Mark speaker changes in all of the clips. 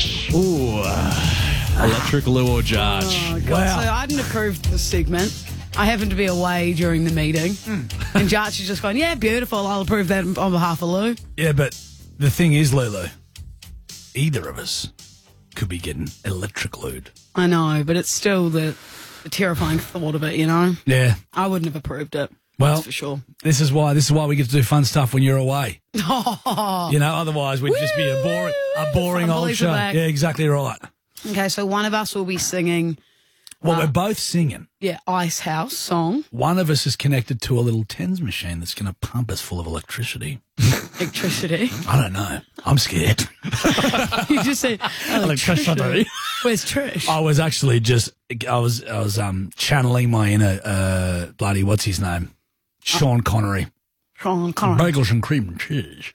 Speaker 1: Jarch.
Speaker 2: Ooh. Electric Lou or Jarch.
Speaker 3: Oh, God.
Speaker 1: Wow.
Speaker 3: So I didn't approve the segment. I happened to be away during the meeting. And Jarch is just going, yeah, beautiful. I'll approve that on behalf of Lou.
Speaker 1: Yeah, but the thing is, Lulu, either of us could be getting electrocuted.
Speaker 3: I know, but it's still the terrifying thought of it, you know?
Speaker 1: Yeah.
Speaker 3: I wouldn't have approved it.
Speaker 1: Well,
Speaker 3: That's for sure.
Speaker 1: This is why we get to do fun stuff when you're away.
Speaker 3: Oh.
Speaker 1: You know, otherwise we'd just be a boring
Speaker 3: Fun
Speaker 1: old
Speaker 3: boys
Speaker 1: show.
Speaker 3: are back.
Speaker 1: Yeah, exactly right.
Speaker 3: Okay, so one of us will be singing,
Speaker 1: Well, we're both singing.
Speaker 3: Ice House song.
Speaker 1: One of us is connected to a little TENS machine that's going to pump us full of electricity.
Speaker 3: Electricity.
Speaker 1: I don't know. I'm scared.
Speaker 3: You just said electricity. Where's Trish?
Speaker 1: I was actually I was channeling my inner bloody what's his name, Sean Connery.
Speaker 3: Sean Connery.
Speaker 1: Bagels and cream and cheese.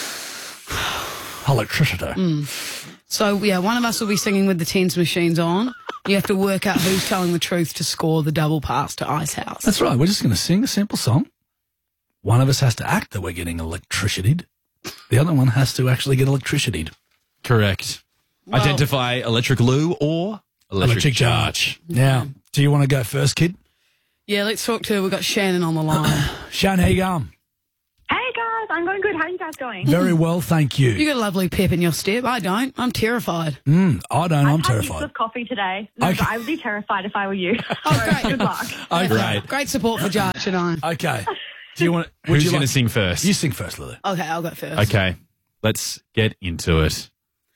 Speaker 1: Electricity.
Speaker 3: So, one of us will be singing with the TENS machines on. You have to work out who's telling the truth to score the double pass to Ice House.
Speaker 1: That's right. We're just going to sing a simple song. One of us has to act that we're getting electricityed. The other one has to actually get electricityed.
Speaker 2: Correct.
Speaker 3: Well-
Speaker 2: Identify Electric Lou or Electric Jarch.
Speaker 1: Now, do you want to go first, kid?
Speaker 3: Yeah, let's talk to, we've got Shannon on the line.
Speaker 1: Shan, how you going?
Speaker 4: Hey guys, I'm going good. How are you guys going?
Speaker 1: Very well, thank
Speaker 3: You
Speaker 1: you.
Speaker 3: got a lovely pep in your step. I don't. I'm terrified.
Speaker 1: I don't. I'm
Speaker 4: I've had
Speaker 1: terrified.
Speaker 4: of coffee today. No,
Speaker 1: Okay.
Speaker 4: but I would be terrified if I were you.
Speaker 3: Oh, great.
Speaker 4: Good luck.
Speaker 1: Okay.
Speaker 2: Great.
Speaker 3: Great support for Jarch and I.
Speaker 1: Okay. Do you want?
Speaker 2: Who's going to sing first?
Speaker 1: You sing first, Lily.
Speaker 3: Okay, I'll go first.
Speaker 2: Okay. Let's get into it.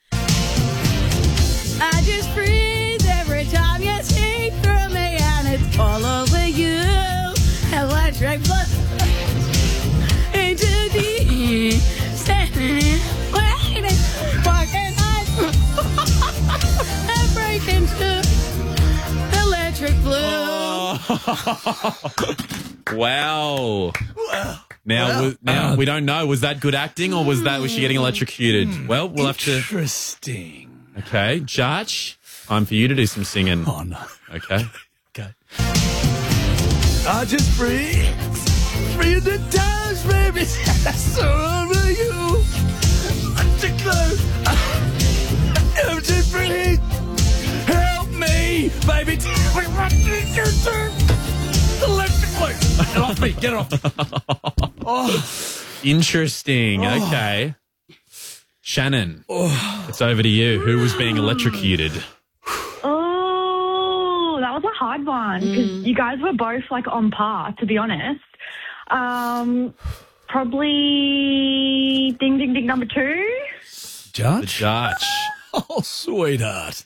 Speaker 3: I just freeze every time you see through me, and it's all over you. Electric blood into deep, standing, waiting, walking on, and break into electric blue.
Speaker 2: Wow. Now we don't know. Was that good acting or was she getting electrocuted? Well, we'll have to.
Speaker 1: Interesting.
Speaker 2: Okay, Jarch, time for you to do some singing.
Speaker 1: Oh no.
Speaker 2: Okay.
Speaker 1: Okay. I just free the times, baby. That's all over you. Let it go. I'm just free. Help me, baby. What did you do? Electrically. Get off me. Get off. Oh.
Speaker 2: Interesting. Okay. Shannon, it's over to you. Who was being electrocuted?
Speaker 4: Oh, that was a hard one because you guys were both like on par, to be honest. Probably ding ding ding number 2.
Speaker 2: The
Speaker 1: Judge?
Speaker 2: Jarch.
Speaker 1: Oh, sweetheart.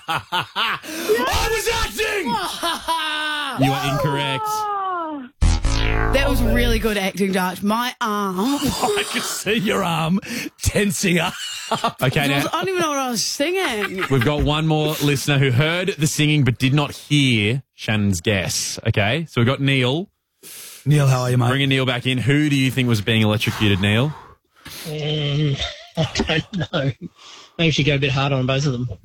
Speaker 1: I was acting.
Speaker 2: You are incorrect.
Speaker 4: Oh,
Speaker 3: That was really good acting, Jarch. My arm.
Speaker 1: I could see your arm tensing up.
Speaker 2: Okay,
Speaker 3: I
Speaker 2: now
Speaker 3: don't even know what I was singing.
Speaker 2: we've got one more listener who heard the singing but did not hear Shannon's guess. Okay, so we've got Neil.
Speaker 1: Neil, how are you, mate?
Speaker 2: Bringing Neil back in. Who do you think was being electrocuted, Neil?
Speaker 5: I don't know. Maybe we should go a bit harder on both of them.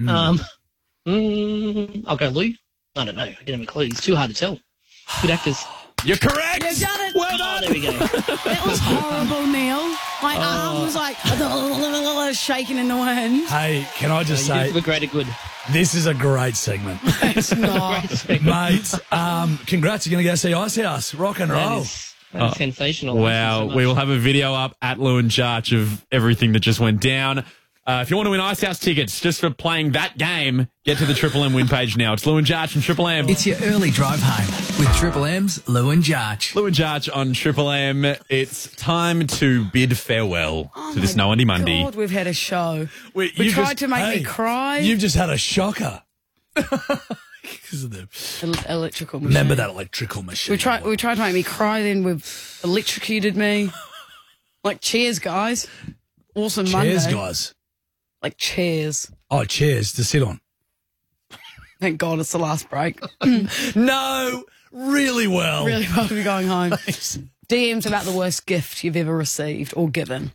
Speaker 5: I'll go Lou. I don't know. I didn't have a clue. It's too hard to tell. Good actors.
Speaker 2: You're correct.
Speaker 3: You've done it.
Speaker 1: Well
Speaker 5: Oh,
Speaker 1: done.
Speaker 5: there we go.
Speaker 3: That was horrible, Neil. My arm was like shaking in the wind.
Speaker 1: Hey, can I just
Speaker 5: You did
Speaker 1: say,
Speaker 5: it for the greater good.
Speaker 1: this is a great segment.
Speaker 3: It's not.
Speaker 5: Great segment.
Speaker 1: Mate, congrats. You're going to go see Ice House. Rock and roll.
Speaker 5: That is sensational.
Speaker 2: Wow,
Speaker 5: Thank you so
Speaker 2: we will
Speaker 5: much.
Speaker 2: have a video up at Lou and Jarch of everything that just went down. If you want to win Ice House tickets just for playing that game, get to the Triple M win page now. It's Lou and Jarch from Triple M.
Speaker 6: It's your early drive home with Triple M's Lou and Jarch.
Speaker 2: Lou and Jarch on Triple M. It's time to bid farewell to this No Monday Monday.
Speaker 3: God, we've had a show.
Speaker 1: Wait,
Speaker 3: We
Speaker 1: you
Speaker 3: tried
Speaker 1: just-
Speaker 3: to make me
Speaker 1: hey,
Speaker 3: cry.
Speaker 1: You've just had a shocker. Because of the
Speaker 3: Electrical machine.
Speaker 1: remember that electrical machine.
Speaker 3: We tried to make me cry, then we've electrocuted me. Like, cheers, guys. Awesome
Speaker 1: Cheers,
Speaker 3: Monday.
Speaker 1: guys.
Speaker 3: Like, cheers.
Speaker 1: Oh, chairs to sit on.
Speaker 3: Thank God it's the last break.
Speaker 1: No, really well.
Speaker 3: Really well to be going home. DMs about the worst gift you've ever received or given.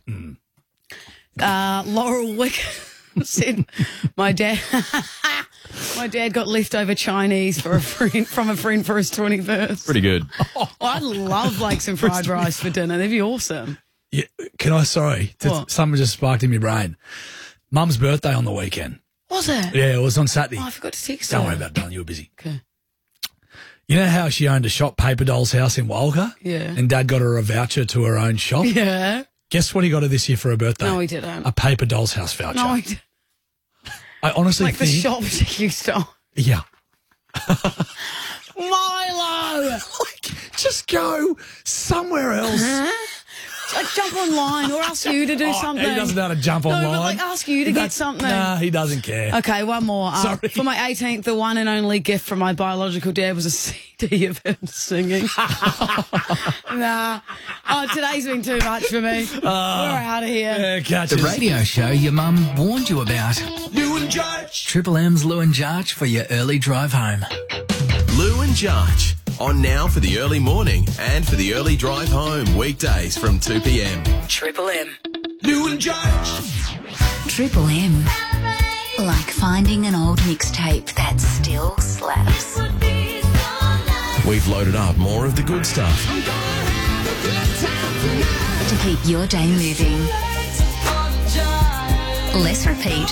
Speaker 3: Laurel Wick said, my dad got leftover Chinese from a friend for his 21st.
Speaker 2: Pretty good.
Speaker 3: I'd love like some fried rice for dinner. That'd be awesome.
Speaker 1: Yeah, can I, sorry,
Speaker 3: What?
Speaker 1: something just sparked in my brain. Mum's birthday on the weekend.
Speaker 3: Was it?
Speaker 1: Yeah, it was on Saturday.
Speaker 3: Oh, I forgot to text
Speaker 1: Don't
Speaker 3: her.
Speaker 1: worry about it, darling. You were busy.
Speaker 3: Okay.
Speaker 1: You know how she owned a shop, Paper Dolls?
Speaker 3: Okay.
Speaker 1: You know how she owned a shop, Paper Dolls House in Walker?
Speaker 3: Yeah.
Speaker 1: And Dad got her a voucher to her own shop?
Speaker 3: Yeah.
Speaker 1: Guess what he got her this year for her birthday?
Speaker 3: No, he didn't.
Speaker 1: A Paper Dolls House voucher.
Speaker 3: No, he didn't.
Speaker 1: I honestly
Speaker 3: Like the
Speaker 1: think...
Speaker 3: shop she used to.
Speaker 1: Yeah.
Speaker 3: Milo!
Speaker 1: Like, just go somewhere else.
Speaker 3: Like jump online or ask you to do something.
Speaker 1: He doesn't know how to jump
Speaker 3: No,
Speaker 1: online.
Speaker 3: but like ask you to get something.
Speaker 1: Nah, he doesn't care.
Speaker 3: Okay, one more.
Speaker 1: Sorry.
Speaker 3: For my 18th, the one and only gift from my biological dad was a CD of him singing. Nah. Oh, today's been too much for me. We're out of here.
Speaker 1: Yeah, catch
Speaker 6: The
Speaker 1: us.
Speaker 6: radio show your mum warned you about.
Speaker 1: Lou and Judge.
Speaker 6: Triple M's Lou and Jarch for your early drive home.
Speaker 7: Lou and Jarch. On now for the early morning and for the early drive home. Weekdays from 2 p.m.
Speaker 6: Triple M.
Speaker 1: Lou and Judge.
Speaker 8: Triple M. Like finding an old mixtape that still slaps.
Speaker 7: We've loaded up more of the good stuff.
Speaker 8: To keep your day moving. Less repeat.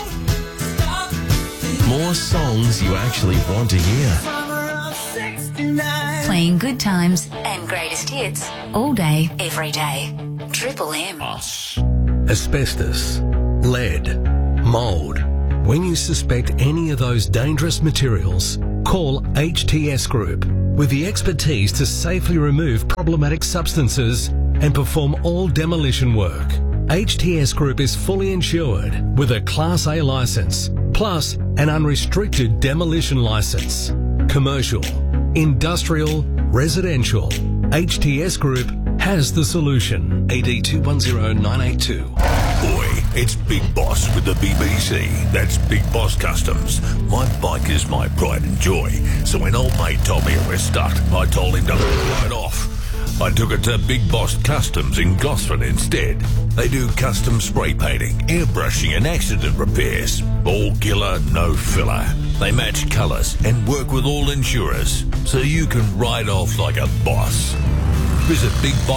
Speaker 7: More songs you actually want to hear.
Speaker 8: Playing good times and greatest hits all day, every day. Triple M.
Speaker 9: Asbestos, lead, mould. When you suspect any of those dangerous materials, call HTS Group with the expertise to safely remove problematic substances and perform all demolition work. HTS Group is fully insured with a Class A licence, plus an unrestricted demolition licence. Commercial, industrial, residential. HTS Group has the solution. AD 210982.
Speaker 10: Boy, it's Big Boss with the BBC. That's Big Boss Customs. My bike is my pride and joy. So when old mate told me it was stuck, I told him to ride off. I took it to Big Boss Customs in Gosford instead. They do custom spray painting, airbrushing and accident repairs. All killer, no filler. They match colours and work with all insurers, so you can ride off like a boss. Visit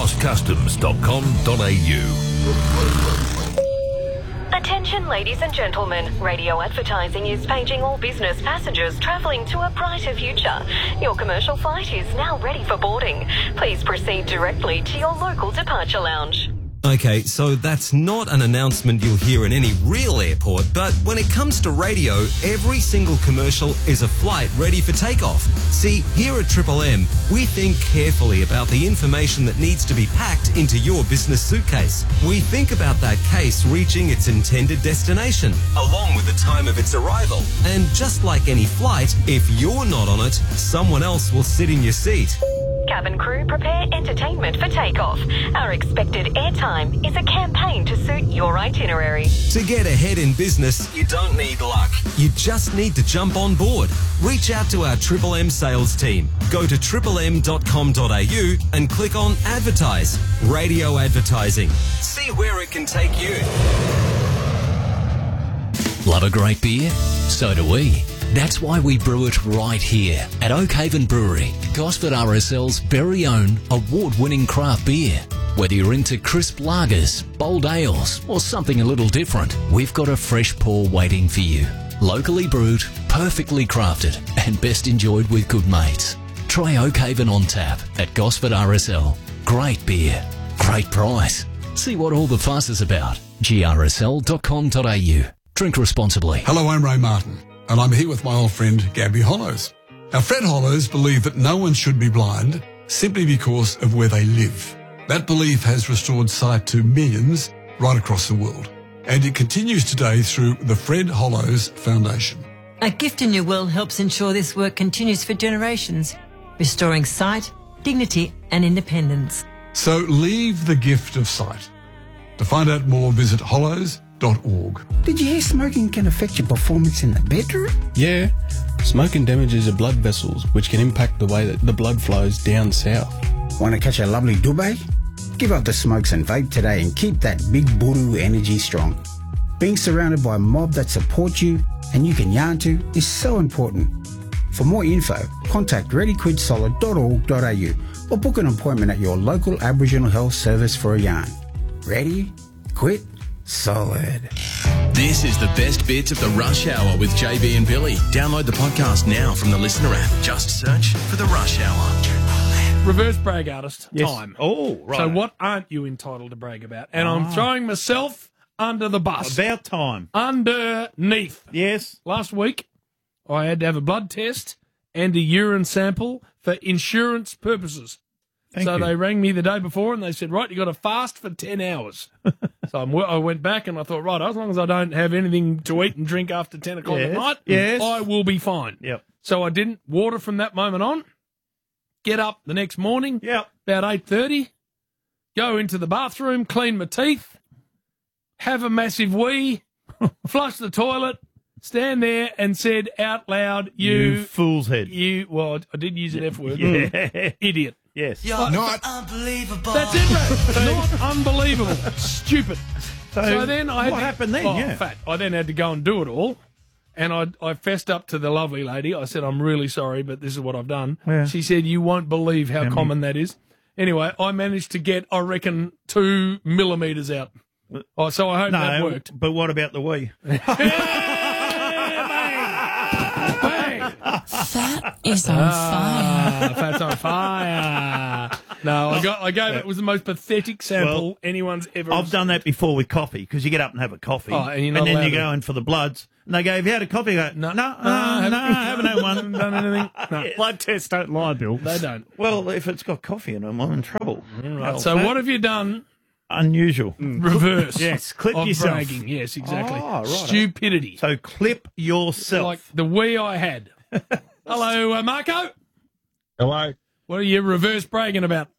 Speaker 10: bigboscustoms.com.au.
Speaker 11: Attention ladies and gentlemen, radio advertising is paging all business passengers travelling to a brighter future. Your commercial flight is now ready for boarding. Please proceed directly to your local departure lounge.
Speaker 12: Okay, so that's not an announcement you'll hear in any real airport, but when it comes to radio, every single commercial is a flight ready for takeoff. See, here at Triple M, we think carefully about the information that needs to be packed into your business suitcase. We think about that case reaching its intended destination, along with the time of its arrival. And just like any flight, if you're not on it, someone else will sit in your seat.
Speaker 11: Cabin crew, prepare entertainment for takeoff. Our expected airtime is a campaign to suit your itinerary.
Speaker 12: To get ahead in business, you don't need luck. You just need to jump on board. Reach out to our Triple M sales team. Go to triplem.com.au and click on Advertise. Radio advertising. See where it can take you.
Speaker 6: Love a great beer? So do we. That's why we brew it right here at Oakhaven Brewery, Gosford RSL's very own award-winning craft beer. Whether you're into crisp lagers, bold ales, or something a little different, we've got a fresh pour waiting for you. Locally brewed, perfectly crafted, and best enjoyed with good mates. Try Oakhaven on tap at Gosford RSL. Great beer, great price. See what all the fuss is about. grsl.com.au. Drink responsibly.
Speaker 13: Hello, I'm Ray Martin, and I'm here with my old friend Gabby Hollows. Now, Fred Hollows believed that no one should be blind simply because of where they live. That belief has restored sight to millions right across the world, and it continues today through the Fred Hollows Foundation.
Speaker 14: A Gift in Your Will helps ensure this work continues for generations, restoring sight, dignity and independence.
Speaker 13: So leave the gift of sight. To find out more, visit hollows.org.
Speaker 15: Did you hear smoking can affect your performance in the bedroom?
Speaker 16: Yeah. Smoking damages your blood vessels, which can impact the way that the blood flows down south.
Speaker 15: Want to catch a lovely dubé? Give up the smokes and vape today and keep that big buru energy strong. Being surrounded by a mob that support you and you can yarn to is so important. For more info, contact readyquitsolid.org.au or book an appointment at your local Aboriginal Health Service for a yarn. Ready? Quit? Solid.
Speaker 7: This is the best bits of the Rush Hour with JB and Billy. Download the podcast now from the Listener app. Just search for the Rush Hour.
Speaker 1: Reverse brag artist
Speaker 17: Yes.
Speaker 1: time.
Speaker 17: Oh, right.
Speaker 1: So what aren't you entitled to brag about? And I'm throwing myself under the bus.
Speaker 17: About time.
Speaker 1: Underneath.
Speaker 17: Yes.
Speaker 1: Last week, I had to have a blood test and a urine sample for insurance purposes.
Speaker 17: Thank you.
Speaker 1: They rang me the day before and they said, right, you got to fast for 10 hours. So I went back and I thought, right, as long as I don't have anything to eat and drink after 10 o'clock at night, I will be fine.
Speaker 17: Yep.
Speaker 1: So I didn't. Water from that moment on. Get up the next morning, about 8:30, go into the bathroom, clean my teeth, have a massive wee, flush the toilet, stand there and said out loud,
Speaker 17: You fool's head.
Speaker 1: Well, I did use an F word.
Speaker 17: Yeah.
Speaker 1: Idiot.
Speaker 17: Yes.
Speaker 1: Not unbelievable. That's it, bro. Not unbelievable. Stupid. So then I had
Speaker 17: what happened then?
Speaker 1: In fact, I then had to go and do it all. And I fessed up to the lovely lady. I said, I'm really sorry, but this is what I've done.
Speaker 17: Yeah.
Speaker 1: She said, you won't believe how common that is. Anyway, I managed to get, I reckon, 2 millimetres out. So I hope that worked.
Speaker 17: But what about the wee?
Speaker 3: Fat is on fire.
Speaker 1: Fat's on fire. No, I gave it was the most pathetic sample anyone's ever.
Speaker 17: I've done that before with coffee because you get up and have a coffee,
Speaker 1: and you're not
Speaker 17: then
Speaker 1: allowed
Speaker 17: you
Speaker 1: to.
Speaker 17: go in for the bloods, and they go, "Have you had a coffee?" I go, No, I haven't had one.
Speaker 1: Haven't done anything. No.
Speaker 2: Blood tests don't lie, Bill.
Speaker 1: They don't.
Speaker 17: Well, if it's got coffee in them, I'm in trouble.
Speaker 1: Right. So what have you done?
Speaker 17: Unusual.
Speaker 1: Reverse.
Speaker 17: Yes, clip
Speaker 1: of
Speaker 17: yourself.
Speaker 1: bragging. Yes, exactly.
Speaker 17: Oh, right.
Speaker 1: Stupidity.
Speaker 17: So clip yourself.
Speaker 1: Like the wee I had. Hello, Marco.
Speaker 18: Hello.
Speaker 1: What are you reverse bragging about?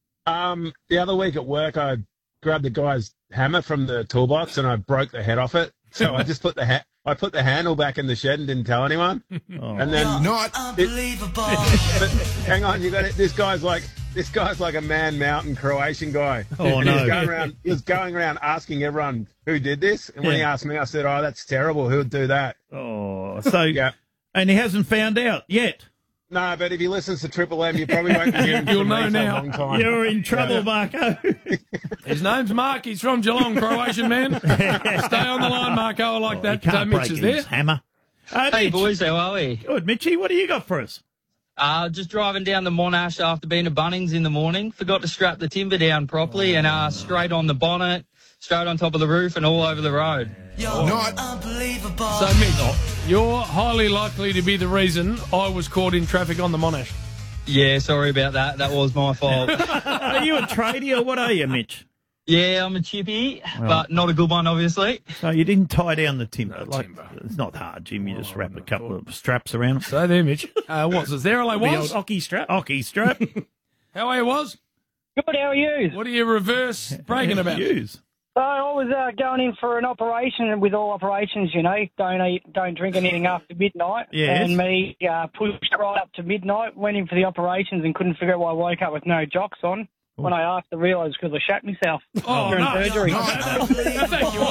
Speaker 18: The other week at work, I grabbed the guy's hammer from the toolbox and I broke the head off it. So I just put the handle back in the shed and didn't tell anyone. And then
Speaker 1: not
Speaker 18: unbelievable. But hang on, you got it. This guy's like a Man Mountain Croatian guy.
Speaker 17: Oh, no.
Speaker 18: He was going around asking everyone who did this. And when he asked me, I said, "Oh, that's terrible. Who would do that?"
Speaker 17: Oh, so and he hasn't found out yet.
Speaker 18: No, but if he listens to Triple M, you probably won't be hearing
Speaker 1: You'll
Speaker 18: from
Speaker 1: know
Speaker 18: me
Speaker 1: now.
Speaker 18: for a long time.
Speaker 17: You're in trouble, Marco.
Speaker 1: His name's Mark. He's from Geelong, Croatian man. Stay on the line, Marco. I like that.
Speaker 17: He can't
Speaker 1: Mitch
Speaker 17: break
Speaker 1: is
Speaker 17: his
Speaker 1: there.
Speaker 17: hammer.
Speaker 19: Hey,
Speaker 17: Mitch.
Speaker 19: boys, how are we?
Speaker 17: Good, Mitchie. What do you got for us?
Speaker 19: Just driving down the Monash after being to Bunnings in the morning. Forgot to strap the timber down properly and straight on the bonnet, straight on top of the roof and all over the road.
Speaker 1: Not unbelievable. So, Mitch, you're highly likely to be the reason I was caught in traffic on the Monash.
Speaker 19: Yeah, sorry about that. That was my fault.
Speaker 17: Are you a tradie or what are you, Mitch?
Speaker 19: Yeah, I'm a chippy, but not a good one, obviously.
Speaker 17: So you didn't tie down the timber. It's not hard, Jim. You just wrap a couple of straps around it.
Speaker 1: So there, Mitch. What's this? There I
Speaker 17: The
Speaker 1: was.
Speaker 17: old hockey strap. Hockey strap.
Speaker 1: How are you, was?
Speaker 20: Good, how are you?
Speaker 1: What are you reverse bragging about?
Speaker 20: So I was going in for an operation, and with all operations, you know, don't drink anything after midnight.
Speaker 17: Yes.
Speaker 20: And me pushed right up to midnight, went in for the operations and couldn't figure out why I woke up with no jocks on. When I asked, I realised because I shat myself during surgery.
Speaker 1: Thank you.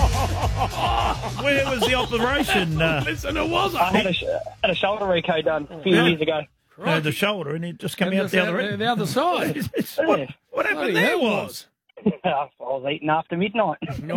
Speaker 17: Where was the operation?
Speaker 1: Listen, it was.
Speaker 20: I had a shoulder reco done a few years ago.
Speaker 17: No, the shoulder, and it just came out the other end.
Speaker 1: The other side.
Speaker 17: What happened there was?
Speaker 20: I was eating after midnight.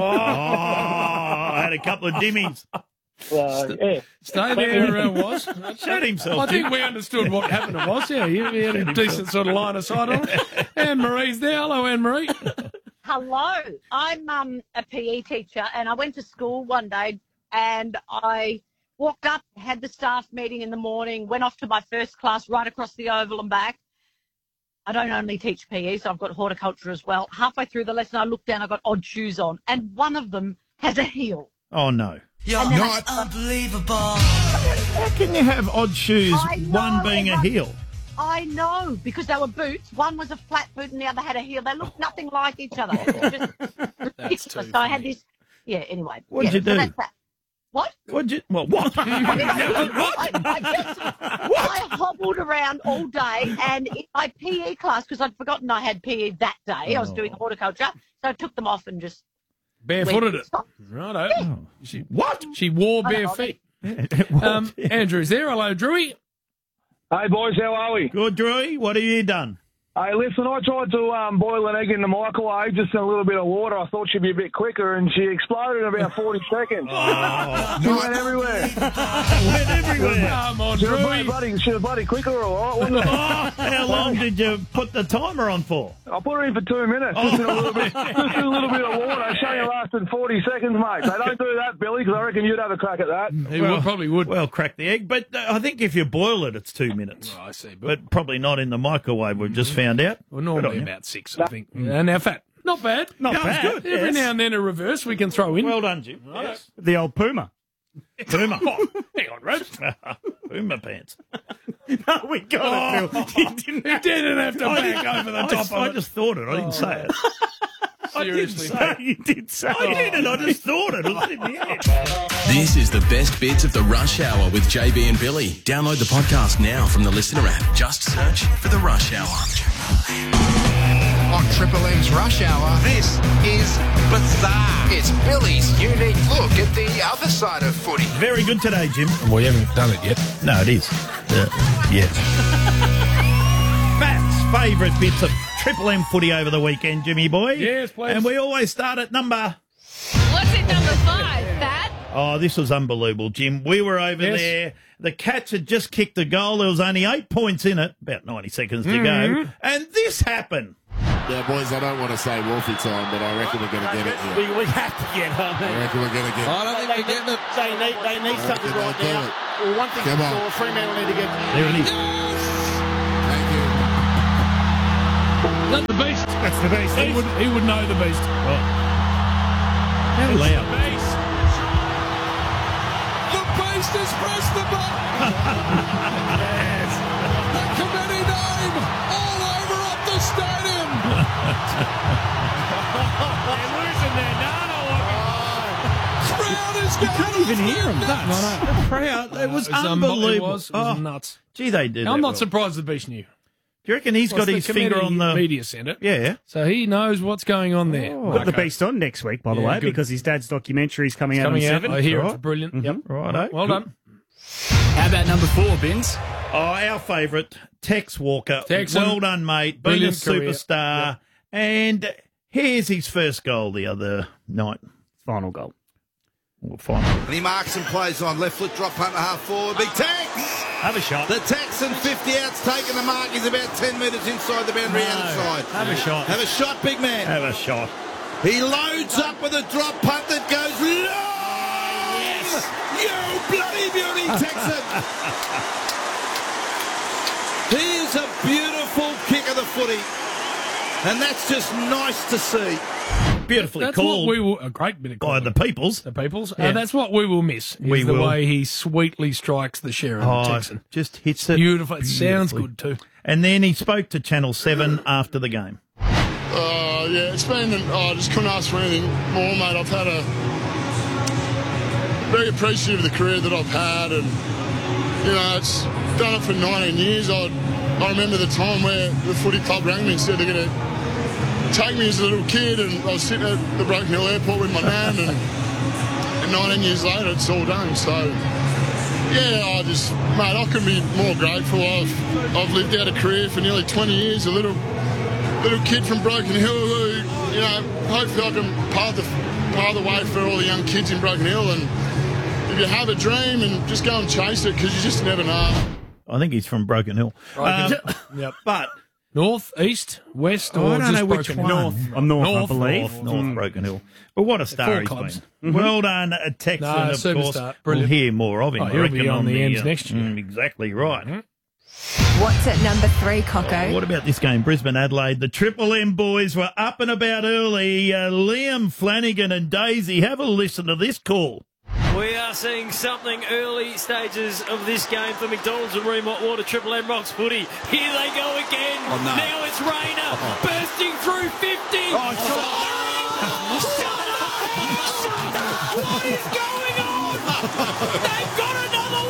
Speaker 17: I had a couple of dimmies.
Speaker 1: Stay there, was.
Speaker 17: Shut himself.
Speaker 1: I think we understood what happened. It was. Yeah, you had a decent sort of line of sight on it. Anne-Marie's there. Hello, Anne-Marie.
Speaker 21: Hello. I'm a PE teacher, and I went to school one day, and I walked up, had the staff meeting in the morning, went off to my first class right across the oval and back. I don't only teach PE, so I've got horticulture as well. Halfway through the lesson, I looked down, I got odd shoes on, and one of them has a heel.
Speaker 17: Oh, no.
Speaker 21: You're not unbelievable.
Speaker 17: How can you have odd shoes, one being a heel?
Speaker 21: I know, because they were boots. One was a flat boot and the other had a heel. They looked nothing like each other. It was just ridiculous. So I had this, anyway.
Speaker 17: What'd you do?
Speaker 21: So that's that. What?
Speaker 17: What?
Speaker 21: I hobbled around all day, and in my PE class, because I'd forgotten I had PE that day, I was doing horticulture, so I took them off and just
Speaker 1: barefooted it. Righto.
Speaker 21: Yeah.
Speaker 1: She wore bare feet. Andrew's there. Hello, Drewy.
Speaker 18: Hey, boys, how are we?
Speaker 17: Good, Drewy. What have you done?
Speaker 4: Hey, listen, I tried to boil an egg in the microwave, just in a little bit of water. I thought she'd be a bit quicker, and she exploded in about 40 seconds. She went everywhere.
Speaker 17: Went everywhere.
Speaker 4: Come on, she was bloody quicker, all right, wasn't it?
Speaker 17: How long did you put the timer on for?
Speaker 4: I put her in for 2 minutes, just in a little bit of water. She only lasted 40 seconds, mate. They don't do that, Billy, because I reckon you'd have a crack at that.
Speaker 17: Probably would. Well, crack the egg, but I think if you boil it, it's 2 minutes.
Speaker 2: I see.
Speaker 17: But probably not in the microwave, we've just found out.
Speaker 1: Well, normally about 6, I think. And our fat. Not bad.
Speaker 17: Not bad.
Speaker 1: Good. Every
Speaker 17: Yes.
Speaker 1: now and then a reverse we can throw in.
Speaker 17: Well done, Jim.
Speaker 1: Yes.
Speaker 17: The old Puma. Puma.
Speaker 1: Hang on, Reg.
Speaker 17: Puma pants. No, we got it, Bill.
Speaker 1: You didn't have to back over the top of it.
Speaker 17: I just thought it. I didn't say it.
Speaker 1: Seriously.
Speaker 17: You did say it. I didn't. I just thought it. It was in the air.
Speaker 7: This is the best bits of the Rush Hour with JB and Billy. Download the podcast now from the Listener app. Just search for the Rush Hour.
Speaker 22: On Triple M's Rush Hour, this is Bizarre. It's Billy's unique look at the other side of footy.
Speaker 17: Very good today, Jim.
Speaker 1: We haven't done it yet.
Speaker 17: No, it is. Yes. Matt's favourite bits of Triple M footy over the weekend, Jimmy boy.
Speaker 1: Yes, please.
Speaker 17: And we always start at number...
Speaker 23: What's at number 5, Pat?
Speaker 17: Oh, this was unbelievable, Jim. We were over there. The Cats had just kicked a goal. There was only 8 points in it, about 90 seconds to go. And this happened.
Speaker 24: Yeah, boys, I don't want to say Wolfie time, but I reckon we're going to get it here.
Speaker 25: We have to get home.
Speaker 24: I reckon we're going to get it.
Speaker 25: I don't think we're getting it. They need something right now. Well, one thing
Speaker 24: Come
Speaker 25: for
Speaker 24: on.
Speaker 25: sure, Fremantle need to get...
Speaker 17: There it is.
Speaker 24: Thank you.
Speaker 1: That's the beast.
Speaker 17: That's the beast.
Speaker 1: He would know the beast.
Speaker 17: Oh. How loud.
Speaker 1: The beast.
Speaker 24: The beast has pressed the button.
Speaker 17: Yes.
Speaker 24: The committee name all over up the stadium.
Speaker 1: They're losing their nana.
Speaker 24: Crowd is
Speaker 17: You can't even hear them. The crowd. It was unbelievable.
Speaker 1: It was nuts.
Speaker 17: Gee, they did
Speaker 1: I'm
Speaker 17: that
Speaker 1: not
Speaker 17: well.
Speaker 1: surprised the beast knew.
Speaker 17: Do you reckon he's got his finger on the...
Speaker 1: media centre?
Speaker 17: Yeah.
Speaker 1: So he knows what's going on there.
Speaker 26: Put the beast on next week, by the way,
Speaker 1: good.
Speaker 26: because his dad's documentary is coming out on
Speaker 1: Coming out.
Speaker 26: 7.
Speaker 1: I hear
Speaker 17: Right.
Speaker 1: it's brilliant. Yep.
Speaker 17: Righto.
Speaker 1: Well done.
Speaker 27: How about number 4, Bins?
Speaker 17: Oh, our favourite, Tex Walker.
Speaker 1: Texan.
Speaker 17: Well done, mate. Been a
Speaker 1: Brilliant career.
Speaker 17: superstar.
Speaker 1: Yep.
Speaker 17: And here's his first goal the other night.
Speaker 26: Final goal.
Speaker 17: Well, final.
Speaker 28: And he marks and plays on. Left foot drop punt to half forward. Big Tex!
Speaker 17: Have a shot.
Speaker 28: The Texan 50 out's taken the mark. He's about 10 metres inside the boundary outside.
Speaker 17: Have a shot.
Speaker 28: Have a shot, big man.
Speaker 17: Have a shot.
Speaker 28: He loads up with a drop punt that goes long.
Speaker 17: Yes.
Speaker 28: You bloody beauty, Texan. He is a beautiful kick of the footy. And that's just nice to see.
Speaker 17: Beautifully
Speaker 1: That's
Speaker 17: called
Speaker 1: what we will, a great bit of
Speaker 17: by the Peoples.
Speaker 1: The Peoples.
Speaker 17: Yeah.
Speaker 1: That's what we will miss.
Speaker 17: We
Speaker 1: Is the
Speaker 17: will.
Speaker 1: way he sweetly strikes the Sheridan Texan.
Speaker 17: Just hits it.
Speaker 1: Beautiful. It sounds
Speaker 17: beautifully.
Speaker 1: good too.
Speaker 17: And then he spoke to Channel 7 after the game.
Speaker 29: Yeah, it's been, I just couldn't ask for anything more, mate. I've had a very appreciative of the career that I've had, and, you know, it's done it for 19 years. I remember the time where the footy club rang me and said they're going to take me as a little kid, and I was sitting at the Broken Hill Airport with my nan, and 19 years later, it's all done. So, yeah, mate, I couldn't be more grateful. I've lived out a career for nearly 20 years, a little kid from Broken Hill who, you know, hopefully I can pave the way for all the young kids in Broken Hill. And if you have a dream, and just go and chase it, because you just never know.
Speaker 17: I think he's from Broken Hill.
Speaker 1: Yep.
Speaker 17: But
Speaker 1: North, east, west, or
Speaker 17: I don't
Speaker 1: just
Speaker 17: know which
Speaker 1: Broken
Speaker 17: one.
Speaker 1: Hill?
Speaker 26: North. I'm North, I believe.
Speaker 17: North Broken Hill. But what a star
Speaker 1: Four
Speaker 17: he's
Speaker 1: clubs.
Speaker 17: been. Well done, Texan,
Speaker 1: No,
Speaker 17: of course.
Speaker 1: superstar.
Speaker 17: We'll
Speaker 1: Brilliant.
Speaker 17: hear more of him.
Speaker 1: Oh,
Speaker 17: I
Speaker 1: he'll
Speaker 17: reckon
Speaker 1: be on the ends next year.
Speaker 17: Exactly right.
Speaker 30: What's at number 3, Coco?
Speaker 17: What about this game, Brisbane Adelaide? The Triple M boys were up and about early. Liam Flanagan and Daisy, have a listen to this call.
Speaker 31: We are seeing something early stages of this game for McDonald's and Remont Water. Triple M Rocks footy. Here they go again.
Speaker 10: Oh, no.
Speaker 31: Now it's Rayner bursting through 50. What is going on? They've got another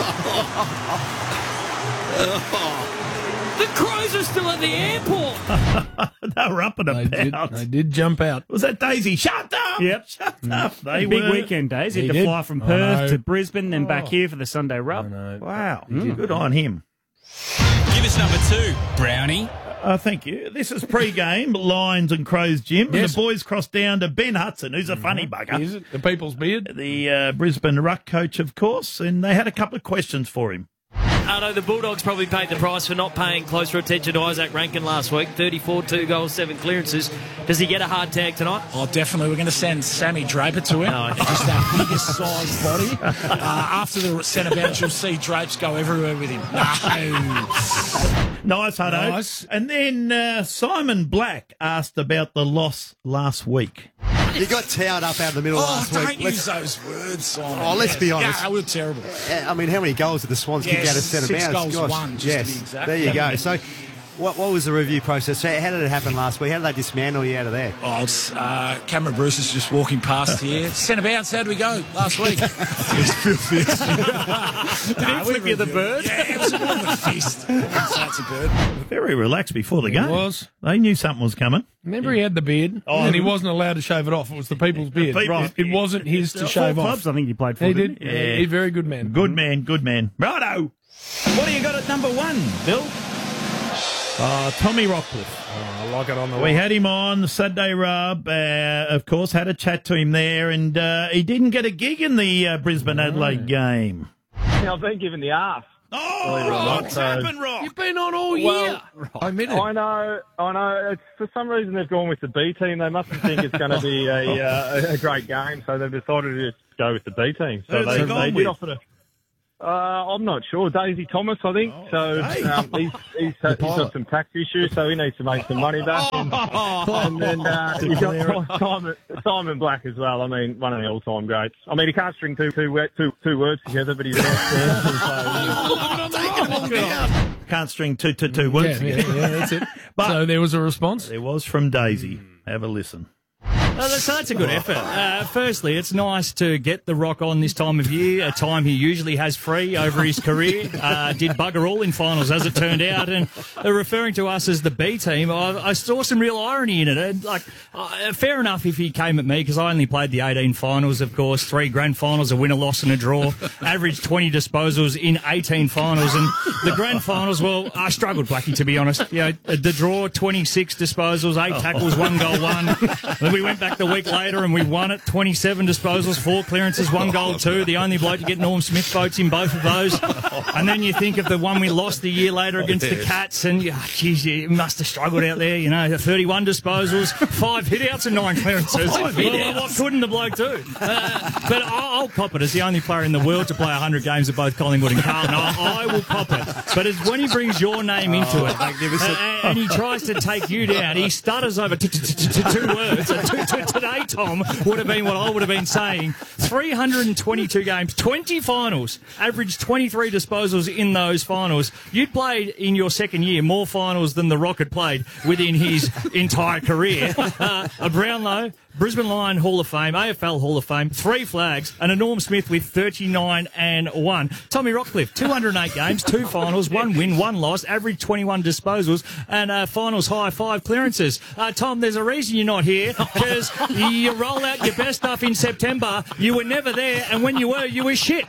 Speaker 31: one. The Crows are still at the airport.
Speaker 17: They were up and about.
Speaker 1: They did jump out.
Speaker 17: Was that Daisy? Shut up!
Speaker 26: Yep.
Speaker 17: Shut up. They
Speaker 26: Big
Speaker 17: were.
Speaker 26: weekend days. He
Speaker 1: He
Speaker 26: had to
Speaker 1: did.
Speaker 26: fly from
Speaker 1: I
Speaker 26: Perth
Speaker 1: know.
Speaker 26: to Brisbane, then back here for the Sunday rub.
Speaker 17: Wow. Good on him.
Speaker 27: Give us number 2, Brownie.
Speaker 17: Thank you. This is pre-game, Lions and Crows, Jim. And the boys crossed down to Ben Hudson, who's a funny bugger.
Speaker 28: Is it the people's beard?
Speaker 17: The Brisbane ruck coach, of course, and they had a couple of questions for him.
Speaker 31: No, the Bulldogs probably paid the price for not paying closer attention to Isaac Rankin last week. 34, 2 goals, 7 clearances. Does he get a hard tag tonight?
Speaker 3: Oh, definitely. We're going to send Sammy Draper to him.
Speaker 31: Oh,
Speaker 3: Just that biggest size body. After the centre bounce, you'll see Drapes go everywhere with him. No.
Speaker 17: Nice, Hutto.
Speaker 3: Nice.
Speaker 17: And then Simon Black asked about the loss last week.
Speaker 5: You got towed up out of the middle last week.
Speaker 3: Don't use those words, Simon.
Speaker 5: Oh, let's be honest.
Speaker 3: Yeah, we were terrible.
Speaker 5: I mean, how many goals did the Swans kick out of centre bounce?
Speaker 3: 6 goals,
Speaker 5: Gosh.
Speaker 3: 1, just
Speaker 5: yes,
Speaker 3: to be exact.
Speaker 5: there you go. So, what was the review process? How did it happen last week? How did they dismantle you out of there?
Speaker 3: Oh, it's Cameron Bruce is just walking past here. Centre bounce, how did we go last week? It's filthy.
Speaker 31: Did he flip you the bird?
Speaker 3: Yeah, it was more of a fist. That's a bird.
Speaker 17: Very relaxed before the
Speaker 28: He
Speaker 17: game.
Speaker 28: was.
Speaker 17: They knew something was coming.
Speaker 28: Remember, he had the beard, and he wasn't allowed to shave it off. It was the people's beard.
Speaker 17: Right.
Speaker 28: It wasn't his to shave
Speaker 26: Four
Speaker 28: off.
Speaker 26: clubs, I think you played for.
Speaker 28: He
Speaker 26: didn't
Speaker 28: did.
Speaker 26: you?
Speaker 28: Yeah, he's a very good man.
Speaker 17: Good man, good man. Righto. What do you got at number 1, Bill? Tommy Rockcliffe.
Speaker 28: Oh, I like it on the
Speaker 17: We had him on the Saturday Rub, of course, had a chat to him there, and he didn't get a gig in the Brisbane-Adelaide game.
Speaker 6: Yeah, I've been given the arse.
Speaker 17: Oh, what's happened, Rock?
Speaker 28: You've been on all year. I admit it.
Speaker 6: I know. It's, for some reason, they've gone with the B team. They mustn't think it's going to be a great game, so they've decided to just go with the B team. So
Speaker 17: Who's they gone
Speaker 6: did
Speaker 17: with?
Speaker 6: offer to. I'm not sure. Daisy Thomas, I think. He's got some tax issues, so he needs to make some money back. And then you got Simon Black as well. I mean, one of the all-time greats. I mean, he can't string two words together, but he's
Speaker 17: Can't string two words
Speaker 28: Yeah,
Speaker 17: together.
Speaker 28: that's it.
Speaker 17: But
Speaker 28: So there was a response?
Speaker 17: There was from Daisy. Have a listen.
Speaker 8: That's a good effort. Firstly, it's nice to get the Rock on this time of year, a time he usually has free over his career. Did bugger all in finals, as it turned out. And referring to us as the B team, I saw some real irony in it. Fair enough if he came at me, because I only played the 18 finals, of course, 3 grand finals, a win, a loss and a draw, averaged 20 disposals in 18 finals. And the grand finals, well, I struggled, Blackie, to be honest. You know, the draw, 26 disposals, 8 tackles, 1 goal, 1. Then we went back the week later and we won it, 27 disposals, 4 clearances, 1 goal, 2. The only bloke to get Norm Smith votes in both of those. And then you think of the one we lost the year later against the Cats, and geez, you must have struggled out there, you know, 31 disposals, 5 hitouts and 9 clearances. Well, what couldn't the bloke do? But I'll cop it as the only player in the world to play 100 games at both Collingwood and Carlton. I will cop it. But it's when he brings your name into it, and he tries to take you down, he stutters over 2 words. Today, Tom, would have been what I would have been saying. 322 games, 20 finals, averaged 23 disposals in those finals. You'd played in your second year more finals than the Rock had played within his entire career. A Brownlow, Brisbane Lion Hall of Fame, AFL Hall of Fame, 3 flags, and a Norm Smith with 39 and 1. Tommy Rockcliffe, 208 games, 2 finals, 1 win, 1 loss, average 21 disposals, and finals high 5 clearances. Tom, there's a reason you're not here, because you roll out your best stuff in September. You were never there, and when you were shit.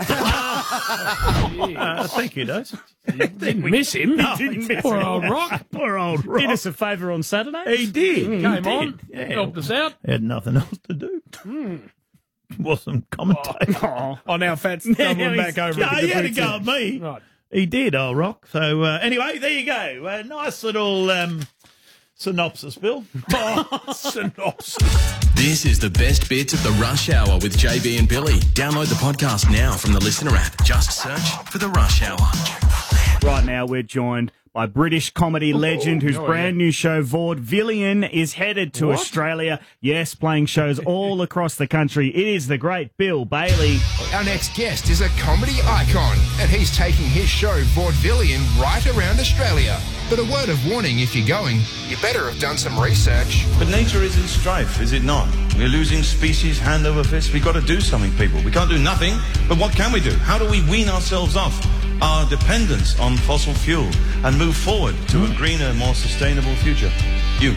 Speaker 17: Thank you, Dose.
Speaker 28: Didn't miss him.
Speaker 17: No,
Speaker 28: Poor old Rock.
Speaker 17: Poor old Rock.
Speaker 26: Did us a favour on Saturday.
Speaker 17: He did.
Speaker 28: Came on, helped us out.
Speaker 17: Had nothing else to do. Wasn't commentating.
Speaker 28: Oh, now Fat's stumbling back over.
Speaker 17: No, he had to go at me.
Speaker 28: Right.
Speaker 17: He did, old Rock. So, anyway, there you go. Nice little synopsis, Bill. Synopsis.
Speaker 7: This is the best bits of the Rush Hour with JB and Billy. Download the podcast now from the Listener app. Just search for the Rush Hour.
Speaker 26: Right now, we're joined by British comedy legend whose brand new show, Vaudevillian, is headed to Australia. Yes, playing shows all across the country. It is the great Bill Bailey.
Speaker 22: Our next guest is a comedy icon, and he's taking his show, Vaudevillian, right around Australia. But a word of warning, if you're going, you better have done some research.
Speaker 9: But nature is in strife, is it not? We're losing species hand over fist. We've got to do something, people. We can't do nothing, but what can we do? How do we wean ourselves off our dependence on fossil fuel and move forward to a greener, more sustainable future? You.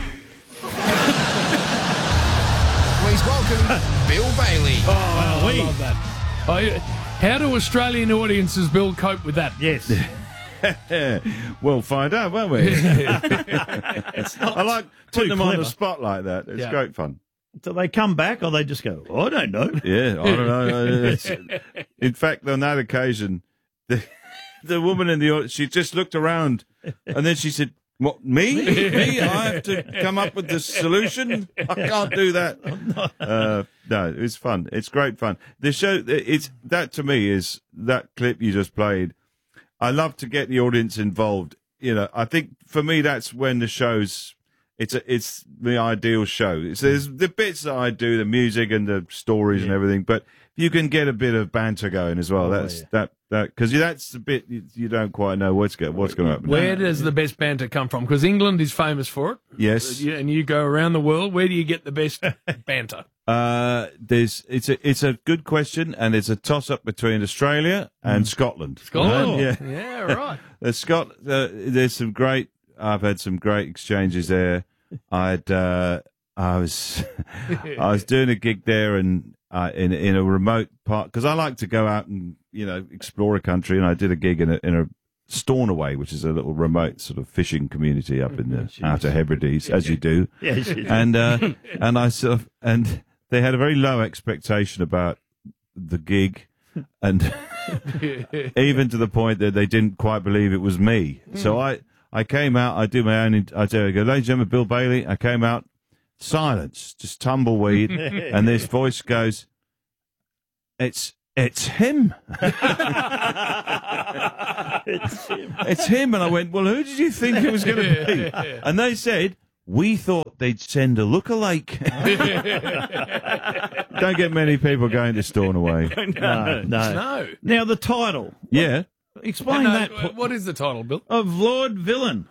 Speaker 22: Please welcome Bill Bailey.
Speaker 28: I love that. How do Australian audiences, Bill, cope with that?
Speaker 17: Yes.
Speaker 4: We'll find out, won't we? I like putting them on the spot like that. It's great fun.
Speaker 17: Do they come back or they just go, I don't know?
Speaker 4: Yeah, I don't know. In fact, on that occasion, the woman in the audience, she just looked around and then she said, "What, me? Me? I have to come up with the solution? I can't do that." No, it's fun. It's great fun. The show, that to me is that clip you just played. I love to get the audience involved. You know, I think for me that's when the show's it's the ideal show. There's the bits that I do, the music and the stories and everything, but you can get a bit of banter going as well. That because that's the bit you don't quite know what's going to happen.
Speaker 1: Where does the best banter come from? Because England is famous for it.
Speaker 4: Yes,
Speaker 1: and you go around the world. Where do you get the best banter?
Speaker 4: It's a good question, and it's a toss up between Australia and Scotland.
Speaker 1: Scotland,
Speaker 4: yeah,
Speaker 1: right.
Speaker 4: There's some great. I've had some great exchanges there. I was doing a gig there and in a remote part because I like to go out and explore a country, and I did a gig in a Stornoway, which is a little remote sort of fishing community up in the Outer Hebrides, as you do.
Speaker 17: Yes, you do.
Speaker 4: And and they had a very low expectation about the gig, and even to the point that they didn't quite believe it was me. So I came out, I do my own, I go, ladies and gentlemen, Bill Bailey. I came out, silence, just tumbleweed, and this voice goes, it's him. It's him. And I went, well, who did you think it was going to be? And they said, we thought they'd send a lookalike. Don't get many people going to Stornoway.
Speaker 17: No. Now, the title.
Speaker 4: Yeah.
Speaker 17: Explain that.
Speaker 1: What is the title, Bill?
Speaker 17: Of Lord Villain.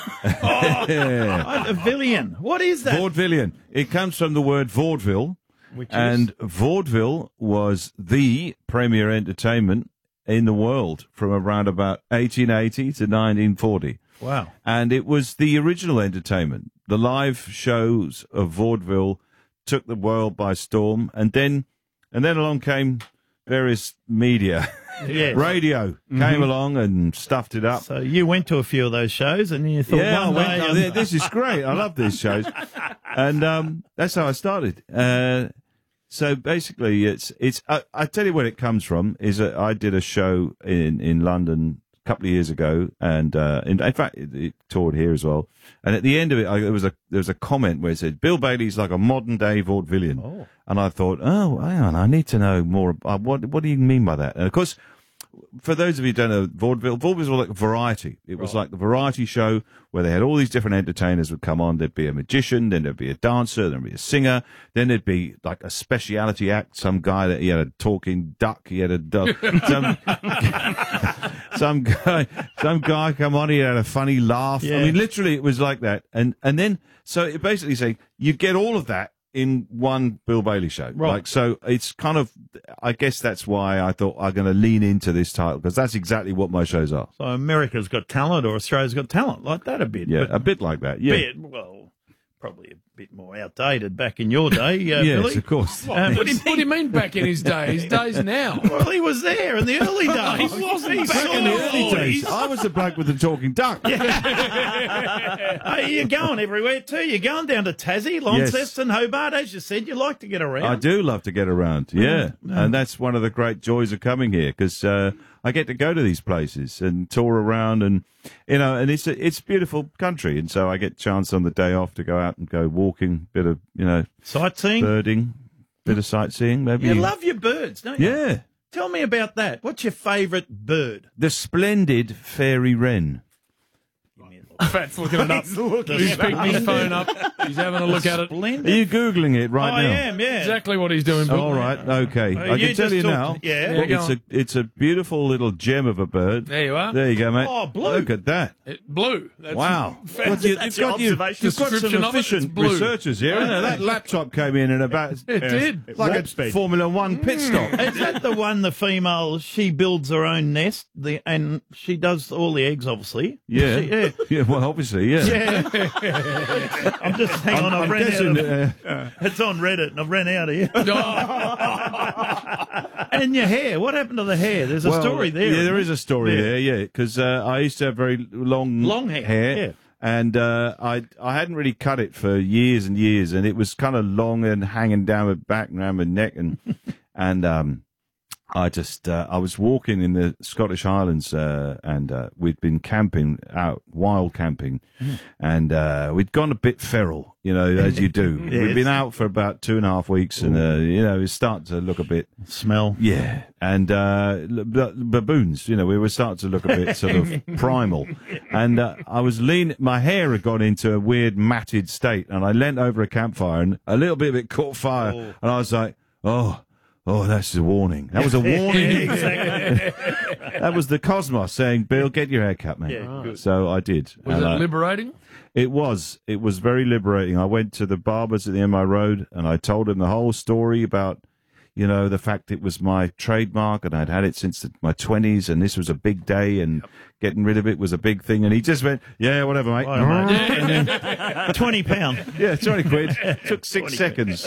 Speaker 17: Villian. What is that?
Speaker 4: Vaudevillian. It comes from the word vaudeville. And vaudeville was the premier entertainment in the world from around about 1880 to 1940.
Speaker 17: Wow.
Speaker 4: And it was the original entertainment. The live shows of vaudeville took the world by storm. And then along came various media.
Speaker 17: Yes.
Speaker 4: Radio came along and stuffed it up.
Speaker 17: So you went to a few of those shows and you thought,
Speaker 4: this is great. I love these shows. And that's how I started. So basically, I tell you where it comes from, is that I did a show in London a couple of years ago, and in fact, it toured here as well. And at the end of it, there was a comment where it said, Bill Bailey's like a modern-day vaudevillian. Oh. And I thought, hang on, I need to know more. What do you mean by that? And of course, for those of you who don't know, vaudeville was like a variety. It was like the variety show where they had all these different entertainers would come on. There'd be a magician, then there'd be a dancer, then there'd be a singer, then there'd be like a speciality act. Some guy that he had a talking duck, he had a duck. Some guy come on, he had a funny laugh. Yeah. I mean, literally, it was like that. And then, so it basically saying you get all of that in one Bill Bailey show.
Speaker 17: Right.
Speaker 4: Like, so it's kind of, I guess that's why I thought I'm going to lean into this title, because that's exactly what my shows are.
Speaker 17: So America's Got Talent or Australia's Got Talent, like that a bit.
Speaker 4: Yeah, a bit like that, yeah.
Speaker 17: Probably a bit more outdated back in your day,
Speaker 4: yes,
Speaker 17: Billy.
Speaker 4: Of course.
Speaker 1: What do you mean back in his day? His days now.
Speaker 17: Well, he was there in the early days.
Speaker 1: He wasn't
Speaker 4: back in the early days. I was the bloke with the talking duck.
Speaker 17: Hey, you're going everywhere too. You're going down to Tassie, Launceston, Hobart. As you said, you like to get around.
Speaker 4: I do love to get around, yeah. And that's one of the great joys of coming here, because I get to go to these places and tour around, and and it's a beautiful country, and so I get a chance on the day off to go out and go walking, bit of
Speaker 17: sightseeing,
Speaker 4: birding, bit of sightseeing. Maybe
Speaker 17: you love your birds, don't you?
Speaker 4: Yeah.
Speaker 17: Tell me about that. What's your favourite bird?
Speaker 4: The splendid fairy wren.
Speaker 1: Fat's looking it up. He's picking his phone up. He's having a look at it.
Speaker 4: Are you Googling it right now?
Speaker 17: I am, yeah.
Speaker 1: Exactly what he's doing, Bill.
Speaker 4: All right, okay. I can tell you now. It's a beautiful little gem of a bird.
Speaker 1: There you are.
Speaker 4: There you go, mate.
Speaker 17: Oh, blue.
Speaker 4: Look at that.
Speaker 1: Blue. That's
Speaker 4: wow.
Speaker 1: You've got
Speaker 4: some efficient researchers here, isn't it? That laptop came in about...
Speaker 1: It did.
Speaker 4: Like a Formula One pit stop.
Speaker 17: Is that the one, the female, she builds her own nest, and she does all the eggs, obviously?
Speaker 4: Yeah. Yeah, well, obviously, yeah.
Speaker 17: I'm just, hang on, I've ran out of... It's on Reddit, and I've ran out of here. And your hair. What happened to the hair? There's a story there.
Speaker 4: Yeah, there is a story there. Yeah, because I used to have very long
Speaker 17: hair. Yeah.
Speaker 4: And I hadn't really cut it for years and years, and it was kind of long and hanging down my back and around my neck, and I was walking in the Scottish Highlands, and we'd been camping out, wild camping, and we'd gone a bit feral, as you do.
Speaker 17: Yes.
Speaker 4: We'd been out for about 2.5 weeks, and it was starting to look a bit
Speaker 17: smell.
Speaker 4: Yeah, and baboons, we were starting to look a bit sort of primal, and I was my hair had gone into a weird matted state, and I leant over a campfire, and a little bit of it caught fire, and I was like, Oh, that's a warning. That was a warning. That was the cosmos saying, Bill, get your hair cut, mate.
Speaker 1: Yeah,
Speaker 4: so I did.
Speaker 1: Was it liberating?
Speaker 4: It was. It was very liberating. I went to the barbers at the end of my road, and I told him the whole story about, the fact it was my trademark, and I'd had it since my 20s, and this was a big day, and getting rid of it was a big thing. And he just went, yeah, whatever, mate.
Speaker 17: And then £20.
Speaker 4: Yeah, 20 quid. Took 6 seconds.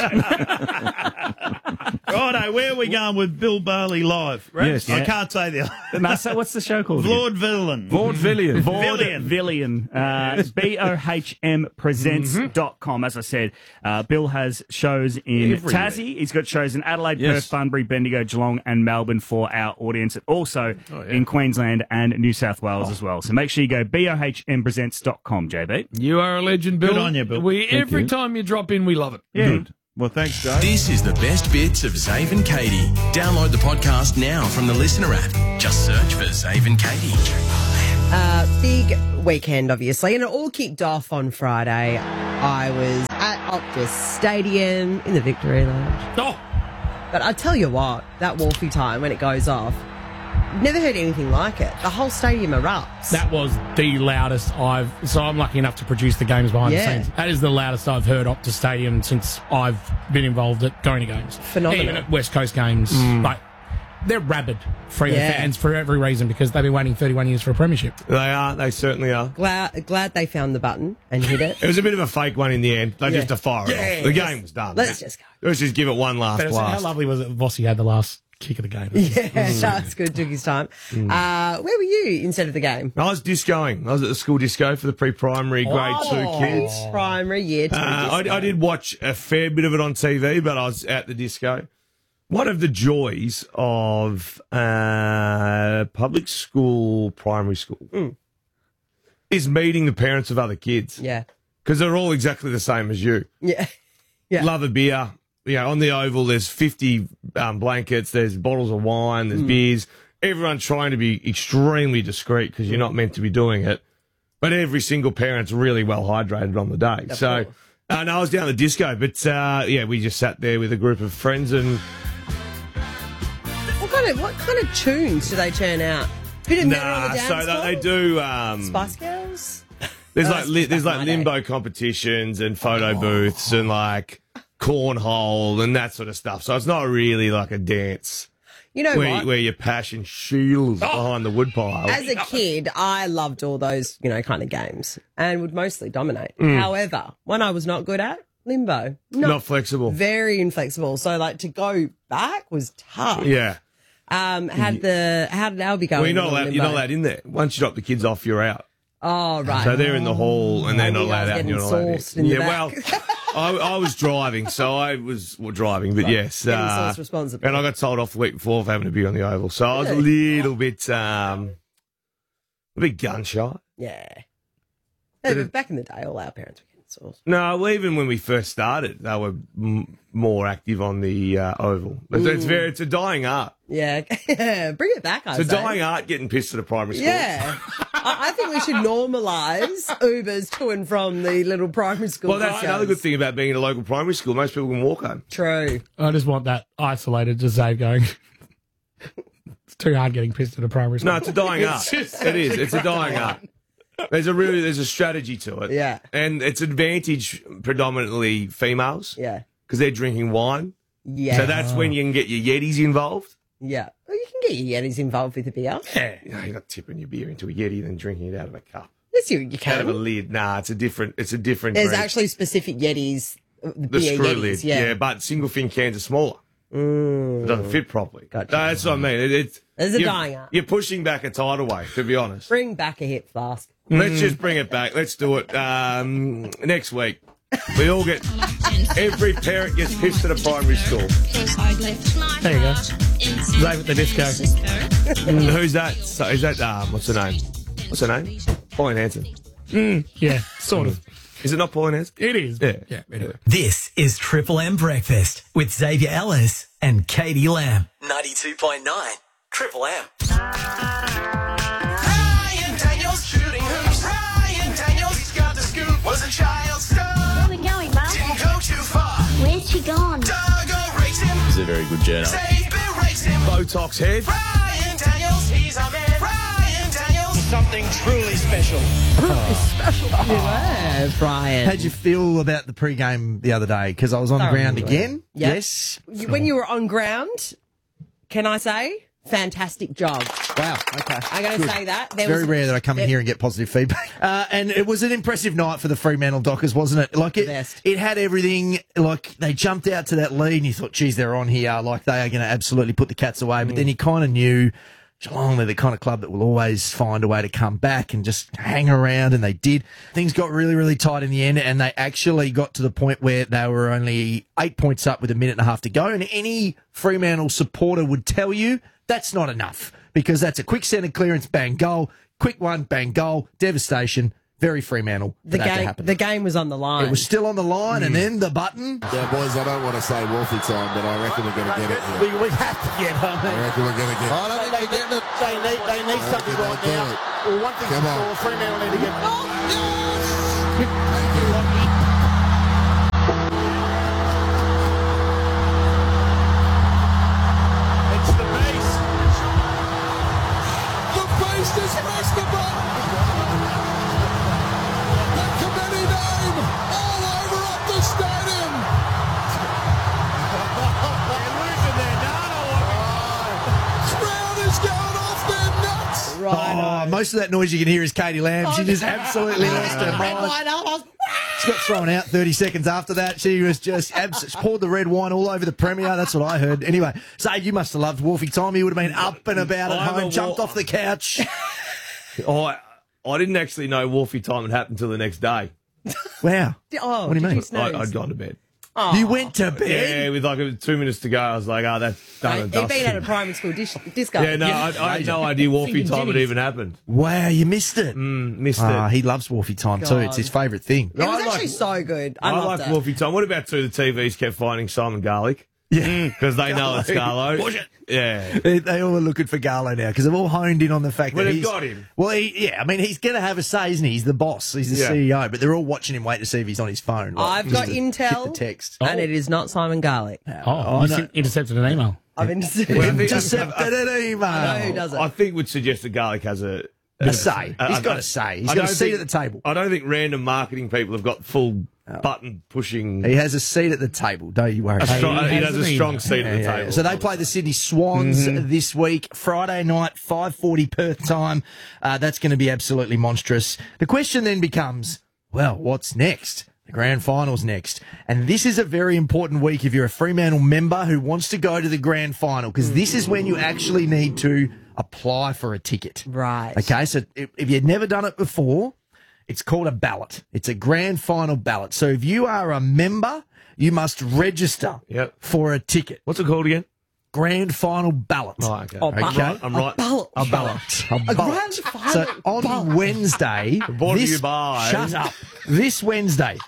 Speaker 17: Righto, where are we going with Bill Barley live?
Speaker 4: Yes.
Speaker 17: I can't say the
Speaker 26: What's the show called?
Speaker 17: Vaudevillian.
Speaker 26: Vaudevillian. BOHMpresents.com. As I said, Bill has shows in Tassie. He's got shows in Adelaide, Perth, Bunbury, Bendigo, Geelong and Melbourne for our audience. And also in Queensland and New South Wales as well. So make sure you go BOHMpresents.com, JB.
Speaker 1: You are a legend, Bill.
Speaker 17: Good on you, Bill.
Speaker 1: Every time you drop in, we love it.
Speaker 26: Yeah.
Speaker 4: Good. Well, thanks, Dave.
Speaker 7: This is the best bits of Zave and Katie. Download the podcast now from the Listener app. Just search for Zave and Katie.
Speaker 2: Big weekend, obviously, and it all kicked off on Friday. I was at Optus Stadium in the Victory Lounge.
Speaker 1: Oh!
Speaker 2: But I tell you what, that Wolfie time when it goes off, never heard anything like it. The whole stadium erupts.
Speaker 11: That was the loudest so I'm lucky enough to produce the games behind the scenes. That is the loudest I've heard Optus Stadium since I've been involved at going to games.
Speaker 2: Phenomenal.
Speaker 11: Even at West Coast games. Like, they're rabid Freo fans for every reason because they've been waiting 31 years for a premiership.
Speaker 12: They are. They certainly are.
Speaker 2: Glad they found the button and hit it.
Speaker 12: It was a bit of a fake one in the end. They just to fire it off. The game was done.
Speaker 2: Let's just go.
Speaker 12: Let's just give it one last
Speaker 11: How
Speaker 12: blast.
Speaker 11: lovely was it Vossi had the last kick of the game?
Speaker 2: Yeah, that's good. Took his time. Where were you instead of the game?
Speaker 12: I was discoing. I was at the school disco for the pre-primary grade 2 kids.
Speaker 2: Primary year 2 disco.
Speaker 12: I did watch a fair bit of it on TV, but I was at the disco. One of the joys of public school, primary school, is meeting the parents of other kids.
Speaker 2: Yeah.
Speaker 12: Because they're all exactly the same as you.
Speaker 2: Yeah.
Speaker 12: Love a beer. On the oval, there's 50 blankets, there's bottles of wine, there's beers. Everyone's trying to be extremely discreet because you're not meant to be doing it. But every single parent's really well hydrated on the day. So, no, I was down at the disco, but we just sat there with a group of friends and...
Speaker 2: What kind of tunes do they turn out? Bit of metal on the dance floor?
Speaker 12: They do...
Speaker 2: Spice Girls?
Speaker 12: There's like limbo competitions and photo booths and like cornhole and that sort of stuff. So it's not really like a dance.
Speaker 2: You know
Speaker 12: where your passion shields behind the woodpile.
Speaker 2: As a kid, I loved all those, kind of games and would mostly dominate. However, one I was not good at, limbo.
Speaker 12: Not flexible.
Speaker 2: Very inflexible. So to go back was tough.
Speaker 12: Yeah.
Speaker 2: How did Albie go?
Speaker 12: Well, you're not allowed in there. Once you drop the kids off, you're out.
Speaker 2: Oh, right.
Speaker 12: So they're in the hall and they're not allowed out and you're not allowed in.
Speaker 2: Yeah,
Speaker 12: well, I was driving, so I was driving, but yes.
Speaker 2: Getting sourced responsibly.
Speaker 12: And I got told off the week before for having to be on the oval. So I was a little bit gun shy.
Speaker 2: Yeah. But back in the day, all our parents were getting sourced.
Speaker 12: No, well, even when we first started, they were more active on the oval. It's a dying art.
Speaker 2: Yeah. Bring it back,
Speaker 12: It's a dying art getting pissed at a primary school.
Speaker 2: Yeah. I think we should normalise Ubers to and from the little primary school.
Speaker 12: Well, that's another good thing about being in a local primary school. Most people can walk home.
Speaker 2: True.
Speaker 11: I just want that isolated, just Zave going, it's too hard getting pissed at a primary school.
Speaker 12: No, it's a dying art. It is. It's a dying art. There's a strategy to it.
Speaker 2: Yeah.
Speaker 12: And it's advantage predominantly females.
Speaker 2: Yeah.
Speaker 12: Because they're drinking wine.
Speaker 2: Yeah.
Speaker 12: So that's when you can get your Yetis involved.
Speaker 2: Yeah. Well, you can get your Yetis involved with a beer.
Speaker 12: Yeah. No, you're not tipping your beer into a Yeti and then drinking it out of a cup.
Speaker 2: Yes, you can.
Speaker 12: Out of a lid. Nah, it's a different
Speaker 2: There's
Speaker 12: drink.
Speaker 2: actually specific Yetis.
Speaker 12: The
Speaker 2: beer
Speaker 12: screw
Speaker 2: Yetis,
Speaker 12: lid.
Speaker 2: yeah.
Speaker 12: But single fin cans are smaller. It doesn't fit properly.
Speaker 2: Gotcha.
Speaker 12: No, that's what I mean.
Speaker 2: There's a
Speaker 12: you're-
Speaker 2: dying art.
Speaker 12: You're pushing back a tidal wave, to be honest.
Speaker 2: Bring back a hip flask.
Speaker 12: Let's just bring it back. Let's do it next week. We all get... Every parent gets pissed at a primary school.
Speaker 11: There you go. Dave at the disco.
Speaker 12: Who's that? So, is that... what's her name? What's her name? Pauline Hanson.
Speaker 11: Yeah, sort of.
Speaker 12: Is it not Pauline Hanson?
Speaker 11: It is.
Speaker 12: Yeah.
Speaker 11: Anyway.
Speaker 13: This is Triple M Breakfast with Xavier Ellis and Katie Lamb. 92.9 Triple M.
Speaker 14: Ryan Daniels shooting hoops. Ryan Daniels, he's got the scoop. Was a child star.
Speaker 15: Where are we going, Mum?
Speaker 14: Didn't go too far.
Speaker 15: Where's she gone?
Speaker 14: Doggo rates him.
Speaker 3: It's a very good journal.
Speaker 14: Saban rates him.
Speaker 12: Botox head.
Speaker 14: Ryan Daniels, he's a man. Ryan Daniels, something truly special.
Speaker 2: Yeah, Brian.
Speaker 16: How'd you feel about the pre-game the other day? Because I was on the ground again.
Speaker 2: Yep.
Speaker 16: Yes.
Speaker 2: When you were on ground, can I say, fantastic job.
Speaker 16: Wow. Okay.
Speaker 2: I'm going to
Speaker 16: Good.
Speaker 2: say that.
Speaker 16: It's very rare that I come in here and get positive feedback. And it was an impressive night for the Fremantle Dockers, wasn't it? Like it had everything. Like they jumped out to that lead and you thought, geez, they're on here. Like they are going to absolutely put the Cats away. But then you kind of knew Geelong, they're the kind of club that will always find a way to come back and just hang around, and they did. Things got really, really tight in the end, and they actually got to the point where they were only 8 points up with a minute and a half to go. And any Fremantle supporter would tell you that's not enough, because that's a quick centre clearance, bang, goal, quick one, bang, goal, devastation. Very Fremantle for that to happen.
Speaker 2: The game was on the line.
Speaker 16: It was still on the line, and then the button.
Speaker 18: Yeah, boys, I don't want to say Wolfie time, but I reckon we're going to get it. Yeah.
Speaker 16: We have to get it.
Speaker 18: I reckon we're going to get it.
Speaker 16: I don't think they're getting it. They need something right now. Well, one thing for Fremantle need to get. Oh, yes! Thank you, Lockie.
Speaker 14: It's the base. The base is pressed the button. The committee name all over up the stadium. They're losing their data. Crowd is going off their nuts.
Speaker 16: Oh, most of that noise you can hear is Katie Lamb. She just absolutely lost her mind. She got thrown out 30 seconds after that. She was just she poured the red wine all over the Premier. That's what I heard. Anyway, Zaid, you must have loved Wolfie time. You would have been up and about at home, jumped off the couch.
Speaker 12: I didn't actually know Wolfie time had happened until the next day.
Speaker 16: Wow.
Speaker 2: Oh,
Speaker 16: what do you mean?
Speaker 12: I'd gone to bed.
Speaker 2: Oh.
Speaker 16: You went to bed?
Speaker 12: Yeah, with like 2 minutes to go, I was like, oh, that's done and
Speaker 2: He'd
Speaker 12: dusted.
Speaker 2: been at a primary school disco.
Speaker 12: Yeah, no, I had no idea Wolfie time had even happened.
Speaker 16: Wow, you missed it.
Speaker 12: Missed
Speaker 16: it.
Speaker 12: it.
Speaker 16: He loves Wolfie time too. It's his favourite thing.
Speaker 2: It was actually so good. I loved
Speaker 12: like
Speaker 2: it.
Speaker 12: Wolfie time. What about the TVs kept finding Simon Garlic?
Speaker 16: Yeah.
Speaker 12: Because they know it's Garlo.
Speaker 16: Push it.
Speaker 12: Yeah.
Speaker 16: They all are looking for Garlo now because they've all honed in on the fact
Speaker 12: Well,
Speaker 16: that
Speaker 12: they've
Speaker 16: he's
Speaker 12: got him.
Speaker 16: Well, I mean, he's going to have a say, isn't he? He's the boss. He's the CEO. But they're all watching him, waiting to see if he's on his phone. Like,
Speaker 2: I've got
Speaker 16: just to hit
Speaker 2: intel,
Speaker 16: the text.
Speaker 2: and it is not Simon Garlic.
Speaker 11: You intercepted an email.
Speaker 2: I've intercepted
Speaker 16: an email.
Speaker 2: I know who does it.
Speaker 12: I think would suggest that Garlic has a
Speaker 16: say. He's got a say. He's got a seat at the table.
Speaker 12: I don't think random marketing people have got full button pushing.
Speaker 16: He has a seat at the table. Don't you worry.
Speaker 12: He has a strong seat at the table.
Speaker 16: So they play the Sydney Swans this week, Friday night, 5:40 Perth time. That's going to be absolutely monstrous. The question then becomes, well, what's next? The grand final's next. And this is a very important week if you're a Fremantle member who wants to go to the grand final, because this is when you actually need to apply for a ticket.
Speaker 2: Right.
Speaker 16: Okay, so if you've never done it before, it's called a ballot. It's a grand final ballot. So if you are a member, you must register for a ticket.
Speaker 12: What's it called again?
Speaker 16: Grand final ballot.
Speaker 12: Oh, okay.
Speaker 16: I'm right. A ballot. So on Wednesday, shut up. This Wednesday.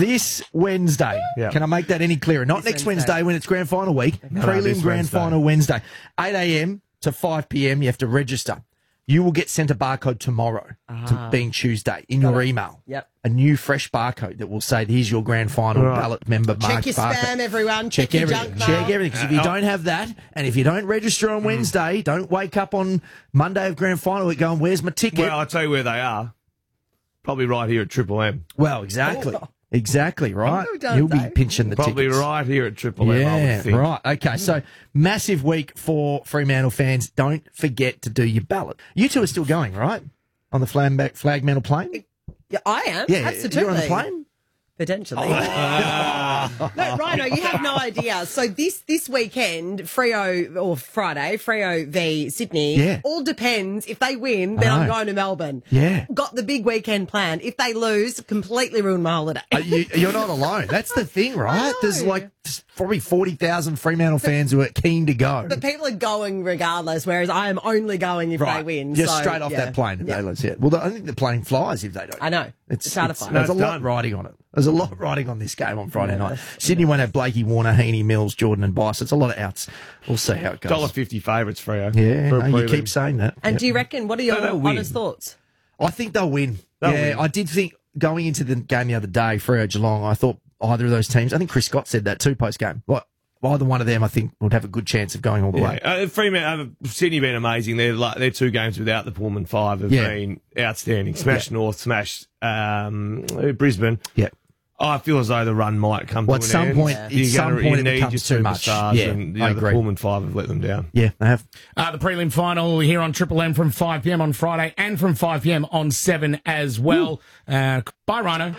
Speaker 16: Can I make that any clearer? Not next Wednesday when it's grand final week. Prelim grand final Wednesday. 8 a.m. to 5 p.m. You have to register. You will get sent a barcode tomorrow, being Tuesday, in your email.
Speaker 2: Yep.
Speaker 16: A new fresh barcode that will say, here's your grand final ballot member
Speaker 2: Check your
Speaker 16: barcode.
Speaker 2: spam, everyone.
Speaker 16: Check
Speaker 2: your
Speaker 16: everything.
Speaker 2: junk mail.
Speaker 16: Check everything. Because if you don't have that, and if you don't register on Wednesday, don't wake up on Monday of grand final week going, where's my ticket?
Speaker 12: Well, I'll tell you where they are. Probably right here at Triple M.
Speaker 16: Well, exactly. Exactly, right?
Speaker 2: Who does
Speaker 16: You'll be
Speaker 2: that?
Speaker 16: pinching the
Speaker 12: Probably
Speaker 16: tickets.
Speaker 12: right here at Triple M, I
Speaker 16: Yeah,
Speaker 12: would think.
Speaker 16: right. Okay, so massive week for Fremantle fans. Don't forget to do your ballot. You two are still going, right? On the Flagmantle plane?
Speaker 2: Yeah, I am.
Speaker 16: Yeah,
Speaker 2: Absolutely.
Speaker 16: you're on the plane?
Speaker 2: Potentially. No, Rhino, you have no idea. So this weekend, Freo, or Friday, Freo v Sydney,
Speaker 16: Yeah.
Speaker 2: all depends. If they win, then I'm going to Melbourne.
Speaker 16: Yeah.
Speaker 2: Got the big weekend planned. If they lose, completely ruin my holiday.
Speaker 16: You're not alone. That's the thing, right? There's like probably 40,000 Fremantle fans who are keen to go.
Speaker 2: But people are going regardless, whereas I am only going if they win.
Speaker 16: Just
Speaker 2: so,
Speaker 16: straight off that plane if they lose. Yeah. Well, I think the plane flies if they don't.
Speaker 2: I know. It's hard to find.
Speaker 16: There's a lot riding on it. There's a lot riding on this game on Friday night. Sydney won't have Blakey, Warner, Heaney, Mills, Jordan and Bice. It's a lot of outs. We'll see how it goes.
Speaker 12: $1.50 favourites, Freo.
Speaker 16: Yeah, no, you keep saying that.
Speaker 2: And
Speaker 16: Yeah.
Speaker 2: do you reckon, what are your honest thoughts?
Speaker 16: I think they'll win.
Speaker 12: They'll
Speaker 16: win. I did think going into the game the other day, Freo Geelong, I thought either of those teams, I think Chris Scott said that too post-game. Either one of them, I think, would have a good chance of going all the way.
Speaker 12: Sydney been amazing. Their 2 games without the Pullman 5 have been outstanding. Smash North, smash Brisbane.
Speaker 16: Yeah.
Speaker 12: I feel as though the run might come to an end.
Speaker 16: At some point, it becomes too much. Yeah,
Speaker 12: and,
Speaker 16: I
Speaker 12: the
Speaker 16: agree.
Speaker 12: Pullman 5 have let them down.
Speaker 16: Yeah, they have.
Speaker 11: The prelim final here on Triple M from 5 p.m. on Friday and from 5 p.m. on 7 as well. Bye, Rhino.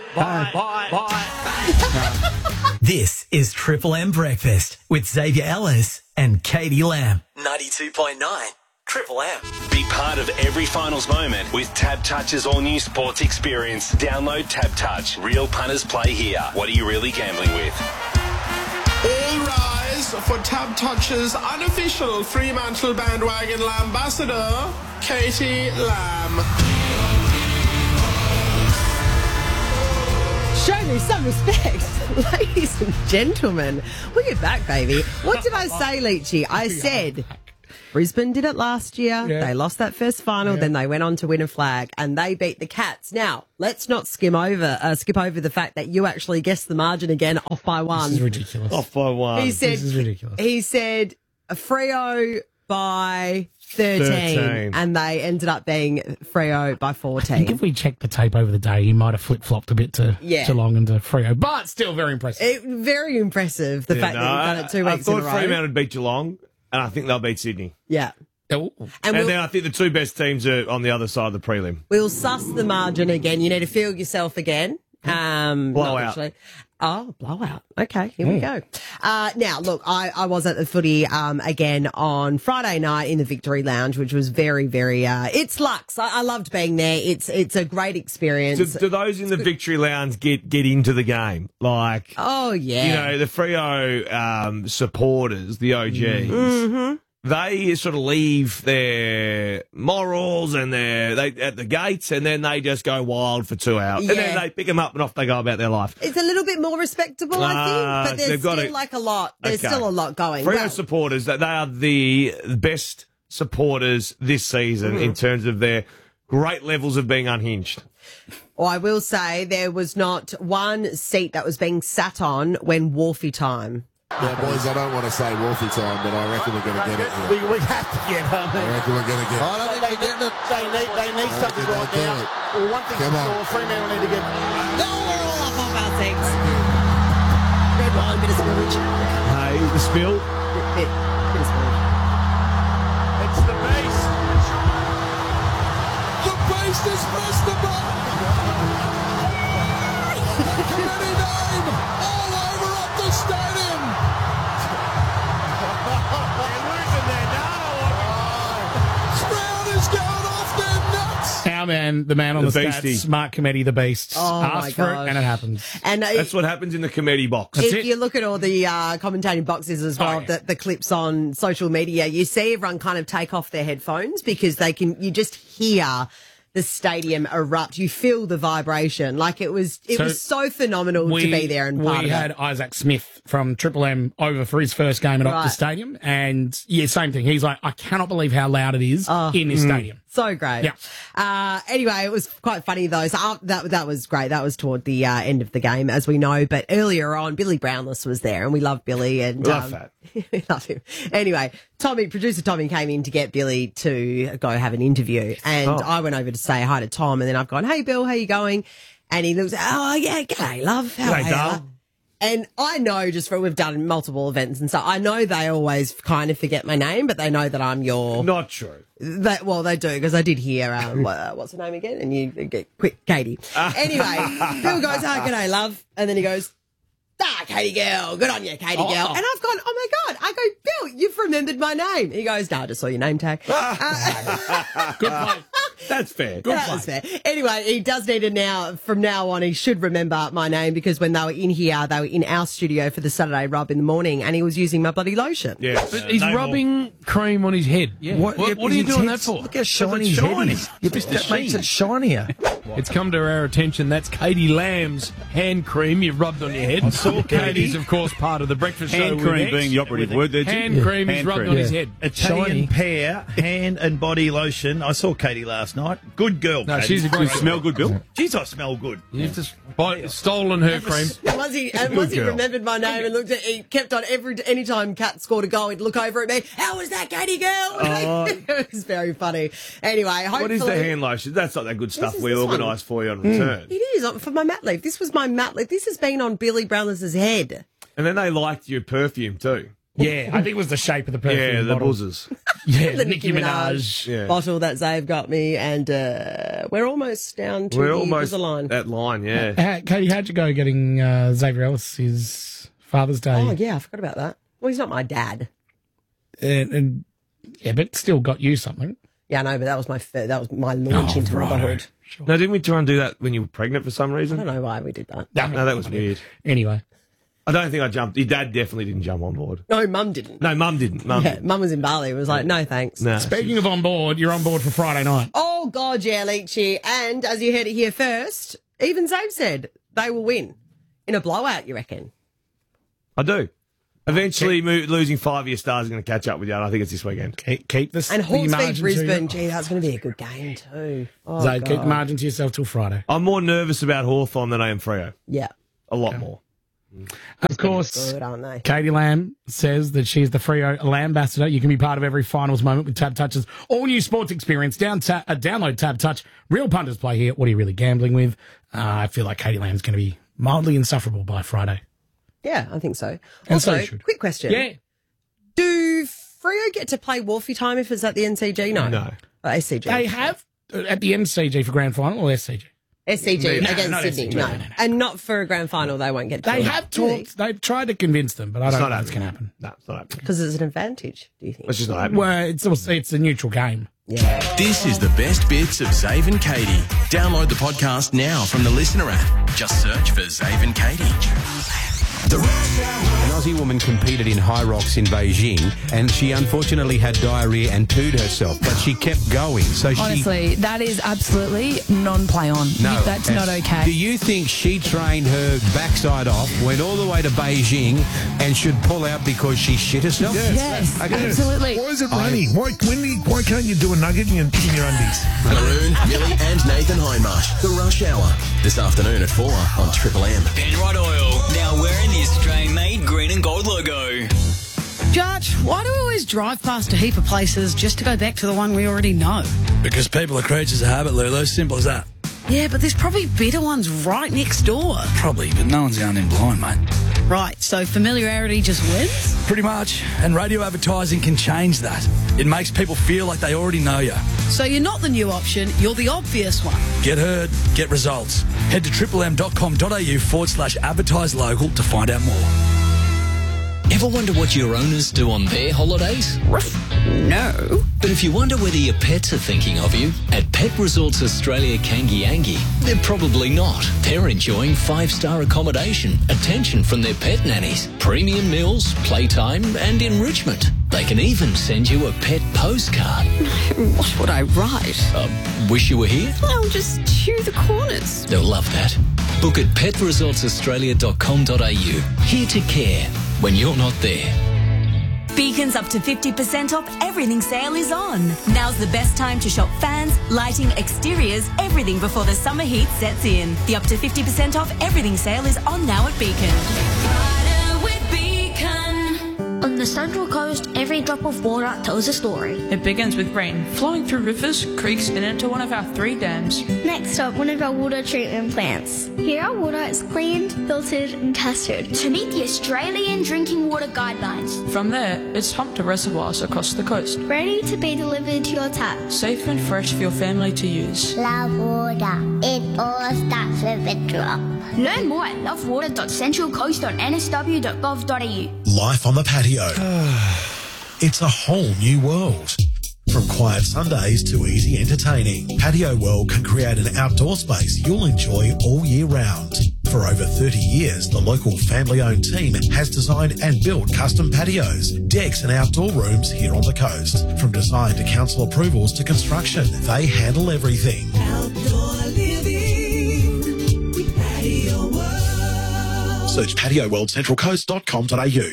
Speaker 13: Bye. This is Triple M Breakfast with Xavier Ellis and Katie Lamb. 92.9 Triple M.
Speaker 7: Be part of every finals moment with Tab Touch's all-new sports experience. Download Tab Touch. Real punters play here. What are you really gambling with?
Speaker 5: All rise for Tab Touch's unofficial Fremantle bandwagon ambassador, Katie Lamb.
Speaker 2: Show me some respect, ladies and gentlemen. We're back, baby. What did I say, Leachy? I said Brisbane did it last year.
Speaker 11: Yeah.
Speaker 2: They lost that first final. Then they went on to win a flag, and they beat the Cats. Now, let's not skip over the fact that you actually guessed the margin again, off by 1.
Speaker 11: This is ridiculous.
Speaker 12: Off by 1.
Speaker 2: He said,
Speaker 11: This is ridiculous.
Speaker 2: He said a Freo by 13, and they ended up being Freo by 14.
Speaker 11: I think if we checked the tape over the day, he might have flip-flopped a bit to Geelong and to Freo, but still very impressive.
Speaker 2: Very impressive, the fact that you've done it 2 weeks in a row.
Speaker 12: I thought Fremantle would beat Geelong, and I think they'll beat Sydney.
Speaker 2: Yeah.
Speaker 12: And then I think the 2 best teams are on the other side of the prelim.
Speaker 2: We'll suss the margin again. You need to feel yourself again.
Speaker 12: Blowout.
Speaker 2: Blowout. Okay, here we go. Now, look, I was at the footy again on Friday night in the Victory Lounge, which was very, very. It's Lux. I loved being there. It's a great experience.
Speaker 12: Do those in the Victory Lounge get into the game? Like,
Speaker 2: oh yeah,
Speaker 12: you know, the Freo supporters, the OGs.
Speaker 2: Mm-hmm.
Speaker 12: They sort of leave their morals and they at the gates, and then they just go wild for 2 hours.
Speaker 2: Yeah.
Speaker 12: And then they pick them up and off they go about their life.
Speaker 2: It's a little bit more respectable, I think, but there's
Speaker 12: they've got
Speaker 2: still
Speaker 12: it.
Speaker 2: like a lot. There's still a lot going.
Speaker 12: Freo supporters, that they are the best supporters this season in terms of their great levels of being unhinged.
Speaker 2: Well, I will say there was not one seat that was being sat on when Wolfie time.
Speaker 18: Yeah, boys, I don't want to say Wolfie time, but I reckon we're going to get it here.
Speaker 28: We have to get home.
Speaker 18: I reckon we're going to get it.
Speaker 28: I don't think they're getting it. They need something right now. Well, one thing for sure, Fremantle need to get.
Speaker 2: No, we're all up off our seats. Red wine, bit of spillage.
Speaker 12: Hey, the spill.
Speaker 2: Bit of spillage.
Speaker 28: It's the beast. The beast is Festival. Committee name all over up the stadium. Stroud is going off their nuts.
Speaker 11: Our man, the man on the
Speaker 12: Beastie.
Speaker 11: stats, Smart Committee, the Beast.
Speaker 2: Oh,
Speaker 11: Ask
Speaker 2: my
Speaker 11: for it
Speaker 2: gosh.
Speaker 11: and it happens.
Speaker 2: And
Speaker 12: That's what happens in the committee box.
Speaker 2: if you look at all the commentating boxes as well, the clips on social media, you see everyone kind of take off their headphones because you just hear the stadium erupt. You feel the vibration. Like it was so phenomenal to be there and part
Speaker 11: we
Speaker 2: of
Speaker 11: had
Speaker 2: it.
Speaker 11: Isaac Smith from Triple M over for his first game at Optus Stadium, and same thing. He's like, I cannot believe how loud it is in this stadium.
Speaker 2: So great.
Speaker 11: Yeah.
Speaker 2: Anyway, it was quite funny though. So that was great. That was toward the end of the game, as we know. But earlier on, Billy Brownless was there, and we love Billy. And
Speaker 12: Love that.
Speaker 2: we love him. Anyway, producer Tommy came in to get Billy to go have an interview, and I went over to say hi to Tom, and then I've gone, "Hey Bill, how you going?" And he looks, "Oh yeah, g'day, love. How are
Speaker 12: G'day,
Speaker 2: you?"
Speaker 12: darling.
Speaker 2: And I know we've done multiple events and so I know they always kind of forget my name, but they know that I'm your...
Speaker 12: Not true.
Speaker 2: They do, because I did hear, what's her name again? And you get quick, Katie. Anyway, Bill goes, g'day, love. And then he goes, Katie girl, good on you, Katie girl. And I've gone, oh my God. I go, Bill, you've remembered my name. He goes, no, I just saw your name tag.
Speaker 12: Good point. That's fair.
Speaker 2: That's fair. Anyway, he does need to from now on, he should remember my name, because when they were in here, they were in our studio for the Saturday rub in the morning and he was using my bloody lotion.
Speaker 12: Yeah.
Speaker 10: But he's rubbing cream on his head.
Speaker 11: Yeah.
Speaker 10: What are you doing that for?
Speaker 16: Look how shiny his head is. That makes it shinier.
Speaker 10: It's come to our attention. That's Katie Lamb's hand cream you've rubbed on your head. I saw Katie's, of course, part of the breakfast show.
Speaker 4: Hand cream being the operative word there, Jim.
Speaker 10: Hand cream is rubbed on his head.
Speaker 17: Italian pear hand and body lotion. I saw Katie last night. Good girl.
Speaker 10: No,
Speaker 17: Katie.
Speaker 10: she's a great girl.
Speaker 4: Smell good, Bill?
Speaker 17: Jeez, I smell good.
Speaker 10: You've just stolen her cream.
Speaker 2: And once he remembered my name and looked at, he kept on anytime Kat scored a goal, he'd look over at me. How was that, Katie girl? It was very funny. Anyway, hopefully.
Speaker 12: What is the hand lotion? That's not that good stuff we organise for you on return.
Speaker 2: It is for my mat leave. This was my mat leave. This has been on Billy Brothers' head.
Speaker 12: And then they liked your perfume too.
Speaker 11: Yeah, I think it was the shape of the perfume.
Speaker 12: Yeah, the
Speaker 11: bottle.
Speaker 12: buzzers.
Speaker 11: Yeah,
Speaker 2: The
Speaker 11: Nicki Minaj
Speaker 2: bottle that Zave got me, and we're almost down to the line.
Speaker 12: That line, yeah.
Speaker 11: Katie, how'd you go getting Xavier Ellis his Father's Day?
Speaker 2: Oh, yeah, I forgot about that. Well, he's not my dad.
Speaker 11: And yeah, but still got you something.
Speaker 2: Yeah, I know, but that was my launch into motherhood.
Speaker 12: Sure. No, didn't we try and do that when you were pregnant for some reason?
Speaker 2: I don't know why we did that.
Speaker 12: No, that was weird.
Speaker 11: Anyway.
Speaker 12: I don't think I jumped. Your dad definitely didn't jump on board.
Speaker 2: No, Mum didn't.
Speaker 12: No, Mum didn't.
Speaker 2: Mum was in Bali. It was like, no, thanks.
Speaker 12: No.
Speaker 11: Speaking of on board, you're on board for Friday night.
Speaker 2: Oh, God, yeah, Leachy. And as you heard it here first, even Zave said they will win in a blowout, you reckon?
Speaker 12: I do. Eventually, losing 5-year stars is going to catch up with you, and I think it's this weekend.
Speaker 11: Keep this.
Speaker 2: And Hawks v Brisbane, gee, that's going to be a good game too. Oh,
Speaker 11: Zave, keep the margin to yourself till Friday.
Speaker 12: I'm more nervous about Hawthorn than I am Freo.
Speaker 2: Yeah.
Speaker 12: A lot more.
Speaker 11: Of course,
Speaker 2: good, aren't they?
Speaker 11: Katie Lamb says that she's the Freo Lambassador. You can be part of every finals moment with Tab Touch's all-new sports experience. Download Tab Touch. Real punters play here. What are you really gambling with? I feel like Katie Lamb's going to be mildly insufferable by Friday.
Speaker 2: Yeah, I think so.
Speaker 11: And
Speaker 2: also,
Speaker 11: so you should.
Speaker 2: Quick question.
Speaker 11: Yeah.
Speaker 2: Do Freo get to play Wolfie time if it's at the NCG? No. SCG.
Speaker 11: They have at the MCG for grand final or SCG?
Speaker 2: SCG
Speaker 11: No,
Speaker 2: against
Speaker 11: not
Speaker 2: Sydney.
Speaker 11: SCG.
Speaker 2: No. And not for a grand final, they won't get to
Speaker 11: They
Speaker 2: it.
Speaker 11: have talked. They've tried to convince them, but I don't think it's going to happen.
Speaker 12: No, it's not happening.
Speaker 2: Because it's an advantage, do you think?
Speaker 12: It's just not happening.
Speaker 11: Well, it's a neutral game.
Speaker 2: Yeah.
Speaker 7: This is the best bits of Zave and Katie. Download the podcast now from the Listener app. Just search for Zave and Katie.
Speaker 19: An Aussie woman competed in high rocks in Beijing, and she unfortunately had diarrhea and pooed herself, but she kept going. So
Speaker 20: Honestly, that is absolutely non-play on.
Speaker 19: No,
Speaker 20: That's not okay.
Speaker 19: Do you think she trained her backside off, went all the way to Beijing, and should pull out because she shit herself?
Speaker 20: Yes, absolutely.
Speaker 1: Why is it raining? Why can't you do a nugget in your undies?
Speaker 7: Maroon, Millie and Nathan Hindmarsh. The Rush Hour. This afternoon at 4 on Triple M.
Speaker 21: Penrite Oil, now wearing the Australian-made green and gold logo.
Speaker 23: Judge, why do we always drive past a heap of places just to go back to the one we already know?
Speaker 3: Because people are creatures of habit, Lulu. Simple as that.
Speaker 23: Yeah, but there's probably better ones right next door.
Speaker 3: Probably, but no one's going in blind, mate.
Speaker 23: Right, so familiarity just wins?
Speaker 3: Pretty much. And radio advertising can change that. It makes people feel like they already know you.
Speaker 23: So you're not the new option, you're the obvious one.
Speaker 3: Get heard, get results. Head to triplem.com.au/advertise local to find out more.
Speaker 21: Ever wonder what your owners do on their holidays?
Speaker 23: No.
Speaker 21: But if you wonder whether your pets are thinking of you, at Pet Resorts Australia Kangiangi, they're probably not. They're enjoying 5-star accommodation, attention from their pet nannies, premium meals, playtime and enrichment. They can even send you a pet postcard.
Speaker 23: What would I write?
Speaker 21: Wish you were here?
Speaker 23: I'll just chew the corners.
Speaker 21: They'll love that. Book at petresortsaustralia.com.au. Here to care when you're not there.
Speaker 24: Beacon's up to 50% off everything sale is on. Now's the best time to shop fans, lighting, exteriors, everything before the summer heat sets in. The up to 50% off everything sale is on now at Beacon.
Speaker 25: On
Speaker 6: From the Central Coast, every drop of water tells a story.
Speaker 20: It begins with rain, flowing through rivers, creeks, and into one of our 3 dams.
Speaker 6: Next stop, one of our water treatment plants. Here our water is cleaned, filtered, and tested to meet the Australian Drinking Water Guidelines.
Speaker 20: From there, it's pumped to reservoirs across the coast.
Speaker 6: Ready to be delivered to your tap.
Speaker 20: Safe and fresh for your family to use.
Speaker 6: Love water. It all starts with a drop. Learn more at lovewater.centralcoast.nsw.gov.au.
Speaker 8: Life on the patio. It's a whole new world. From quiet Sundays to easy entertaining, Patio World can create an outdoor space you'll enjoy all year round. For over 30 years, the local family-owned team has designed and built custom patios, decks and outdoor rooms here on the coast. From design to council approvals to construction, they handle everything.
Speaker 14: Outdoor living with Patio World.
Speaker 8: Search patioworldcentralcoast.com.au.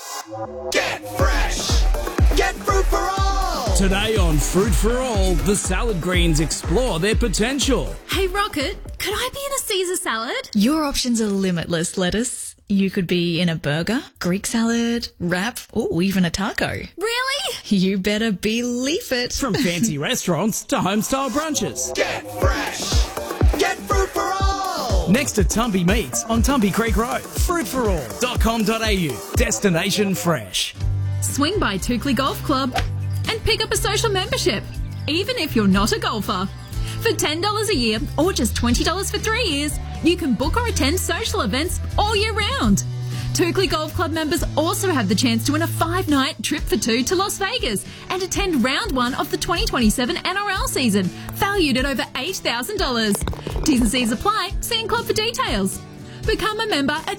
Speaker 14: Get fresh. Get fruit for all.
Speaker 9: Today on Fruit for All, the salad greens explore their potential.
Speaker 15: Hey, Rocket, could I be in a Caesar salad?
Speaker 22: Your options are limitless, lettuce. You could be in a burger, Greek salad, wrap, or even a taco.
Speaker 15: Really?
Speaker 22: You better believe it.
Speaker 9: From fancy restaurants to home-style brunches.
Speaker 14: Get fresh. Get fruit for all.
Speaker 9: Next to Tumpy Meats on Tumpy Creek Road. Fruitforall.com.au. Destination fresh.
Speaker 15: Swing by Toukley Golf Club and pick up a social membership, even if you're not a golfer. For $10 a year or just $20 for 3 years, you can book or attend social events all year round. Toukley Golf Club members also have the chance to win a 5-night trip for 2 to Las Vegas and attend round 1 of the 2027 NRL season, valued at over $8,000. T's and C's apply. See in club for details. Become a member at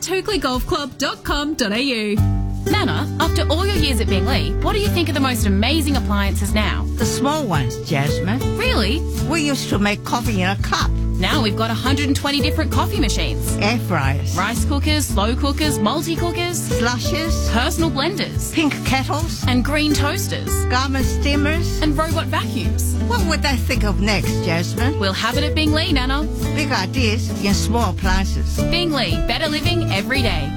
Speaker 15: toukleyGolfClub.com.au.
Speaker 24: Nana, after all your years at Bingley, what do you think are the most amazing appliances now?
Speaker 25: The small ones, Jasmine.
Speaker 24: Really?
Speaker 25: We used to make coffee in a cup.
Speaker 24: Now we've got 120 different coffee machines.
Speaker 25: Air fryers.
Speaker 24: Rice cookers, slow cookers, multi-cookers.
Speaker 25: Flushers.
Speaker 24: Personal blenders.
Speaker 25: Pink kettles.
Speaker 24: And green toasters.
Speaker 25: Garment steamers.
Speaker 24: And robot vacuums.
Speaker 25: What would they think of next, Jasmine?
Speaker 24: We'll have it at Bingley, Nana.
Speaker 25: Big ideas in small appliances.
Speaker 24: Bingley, better living every day.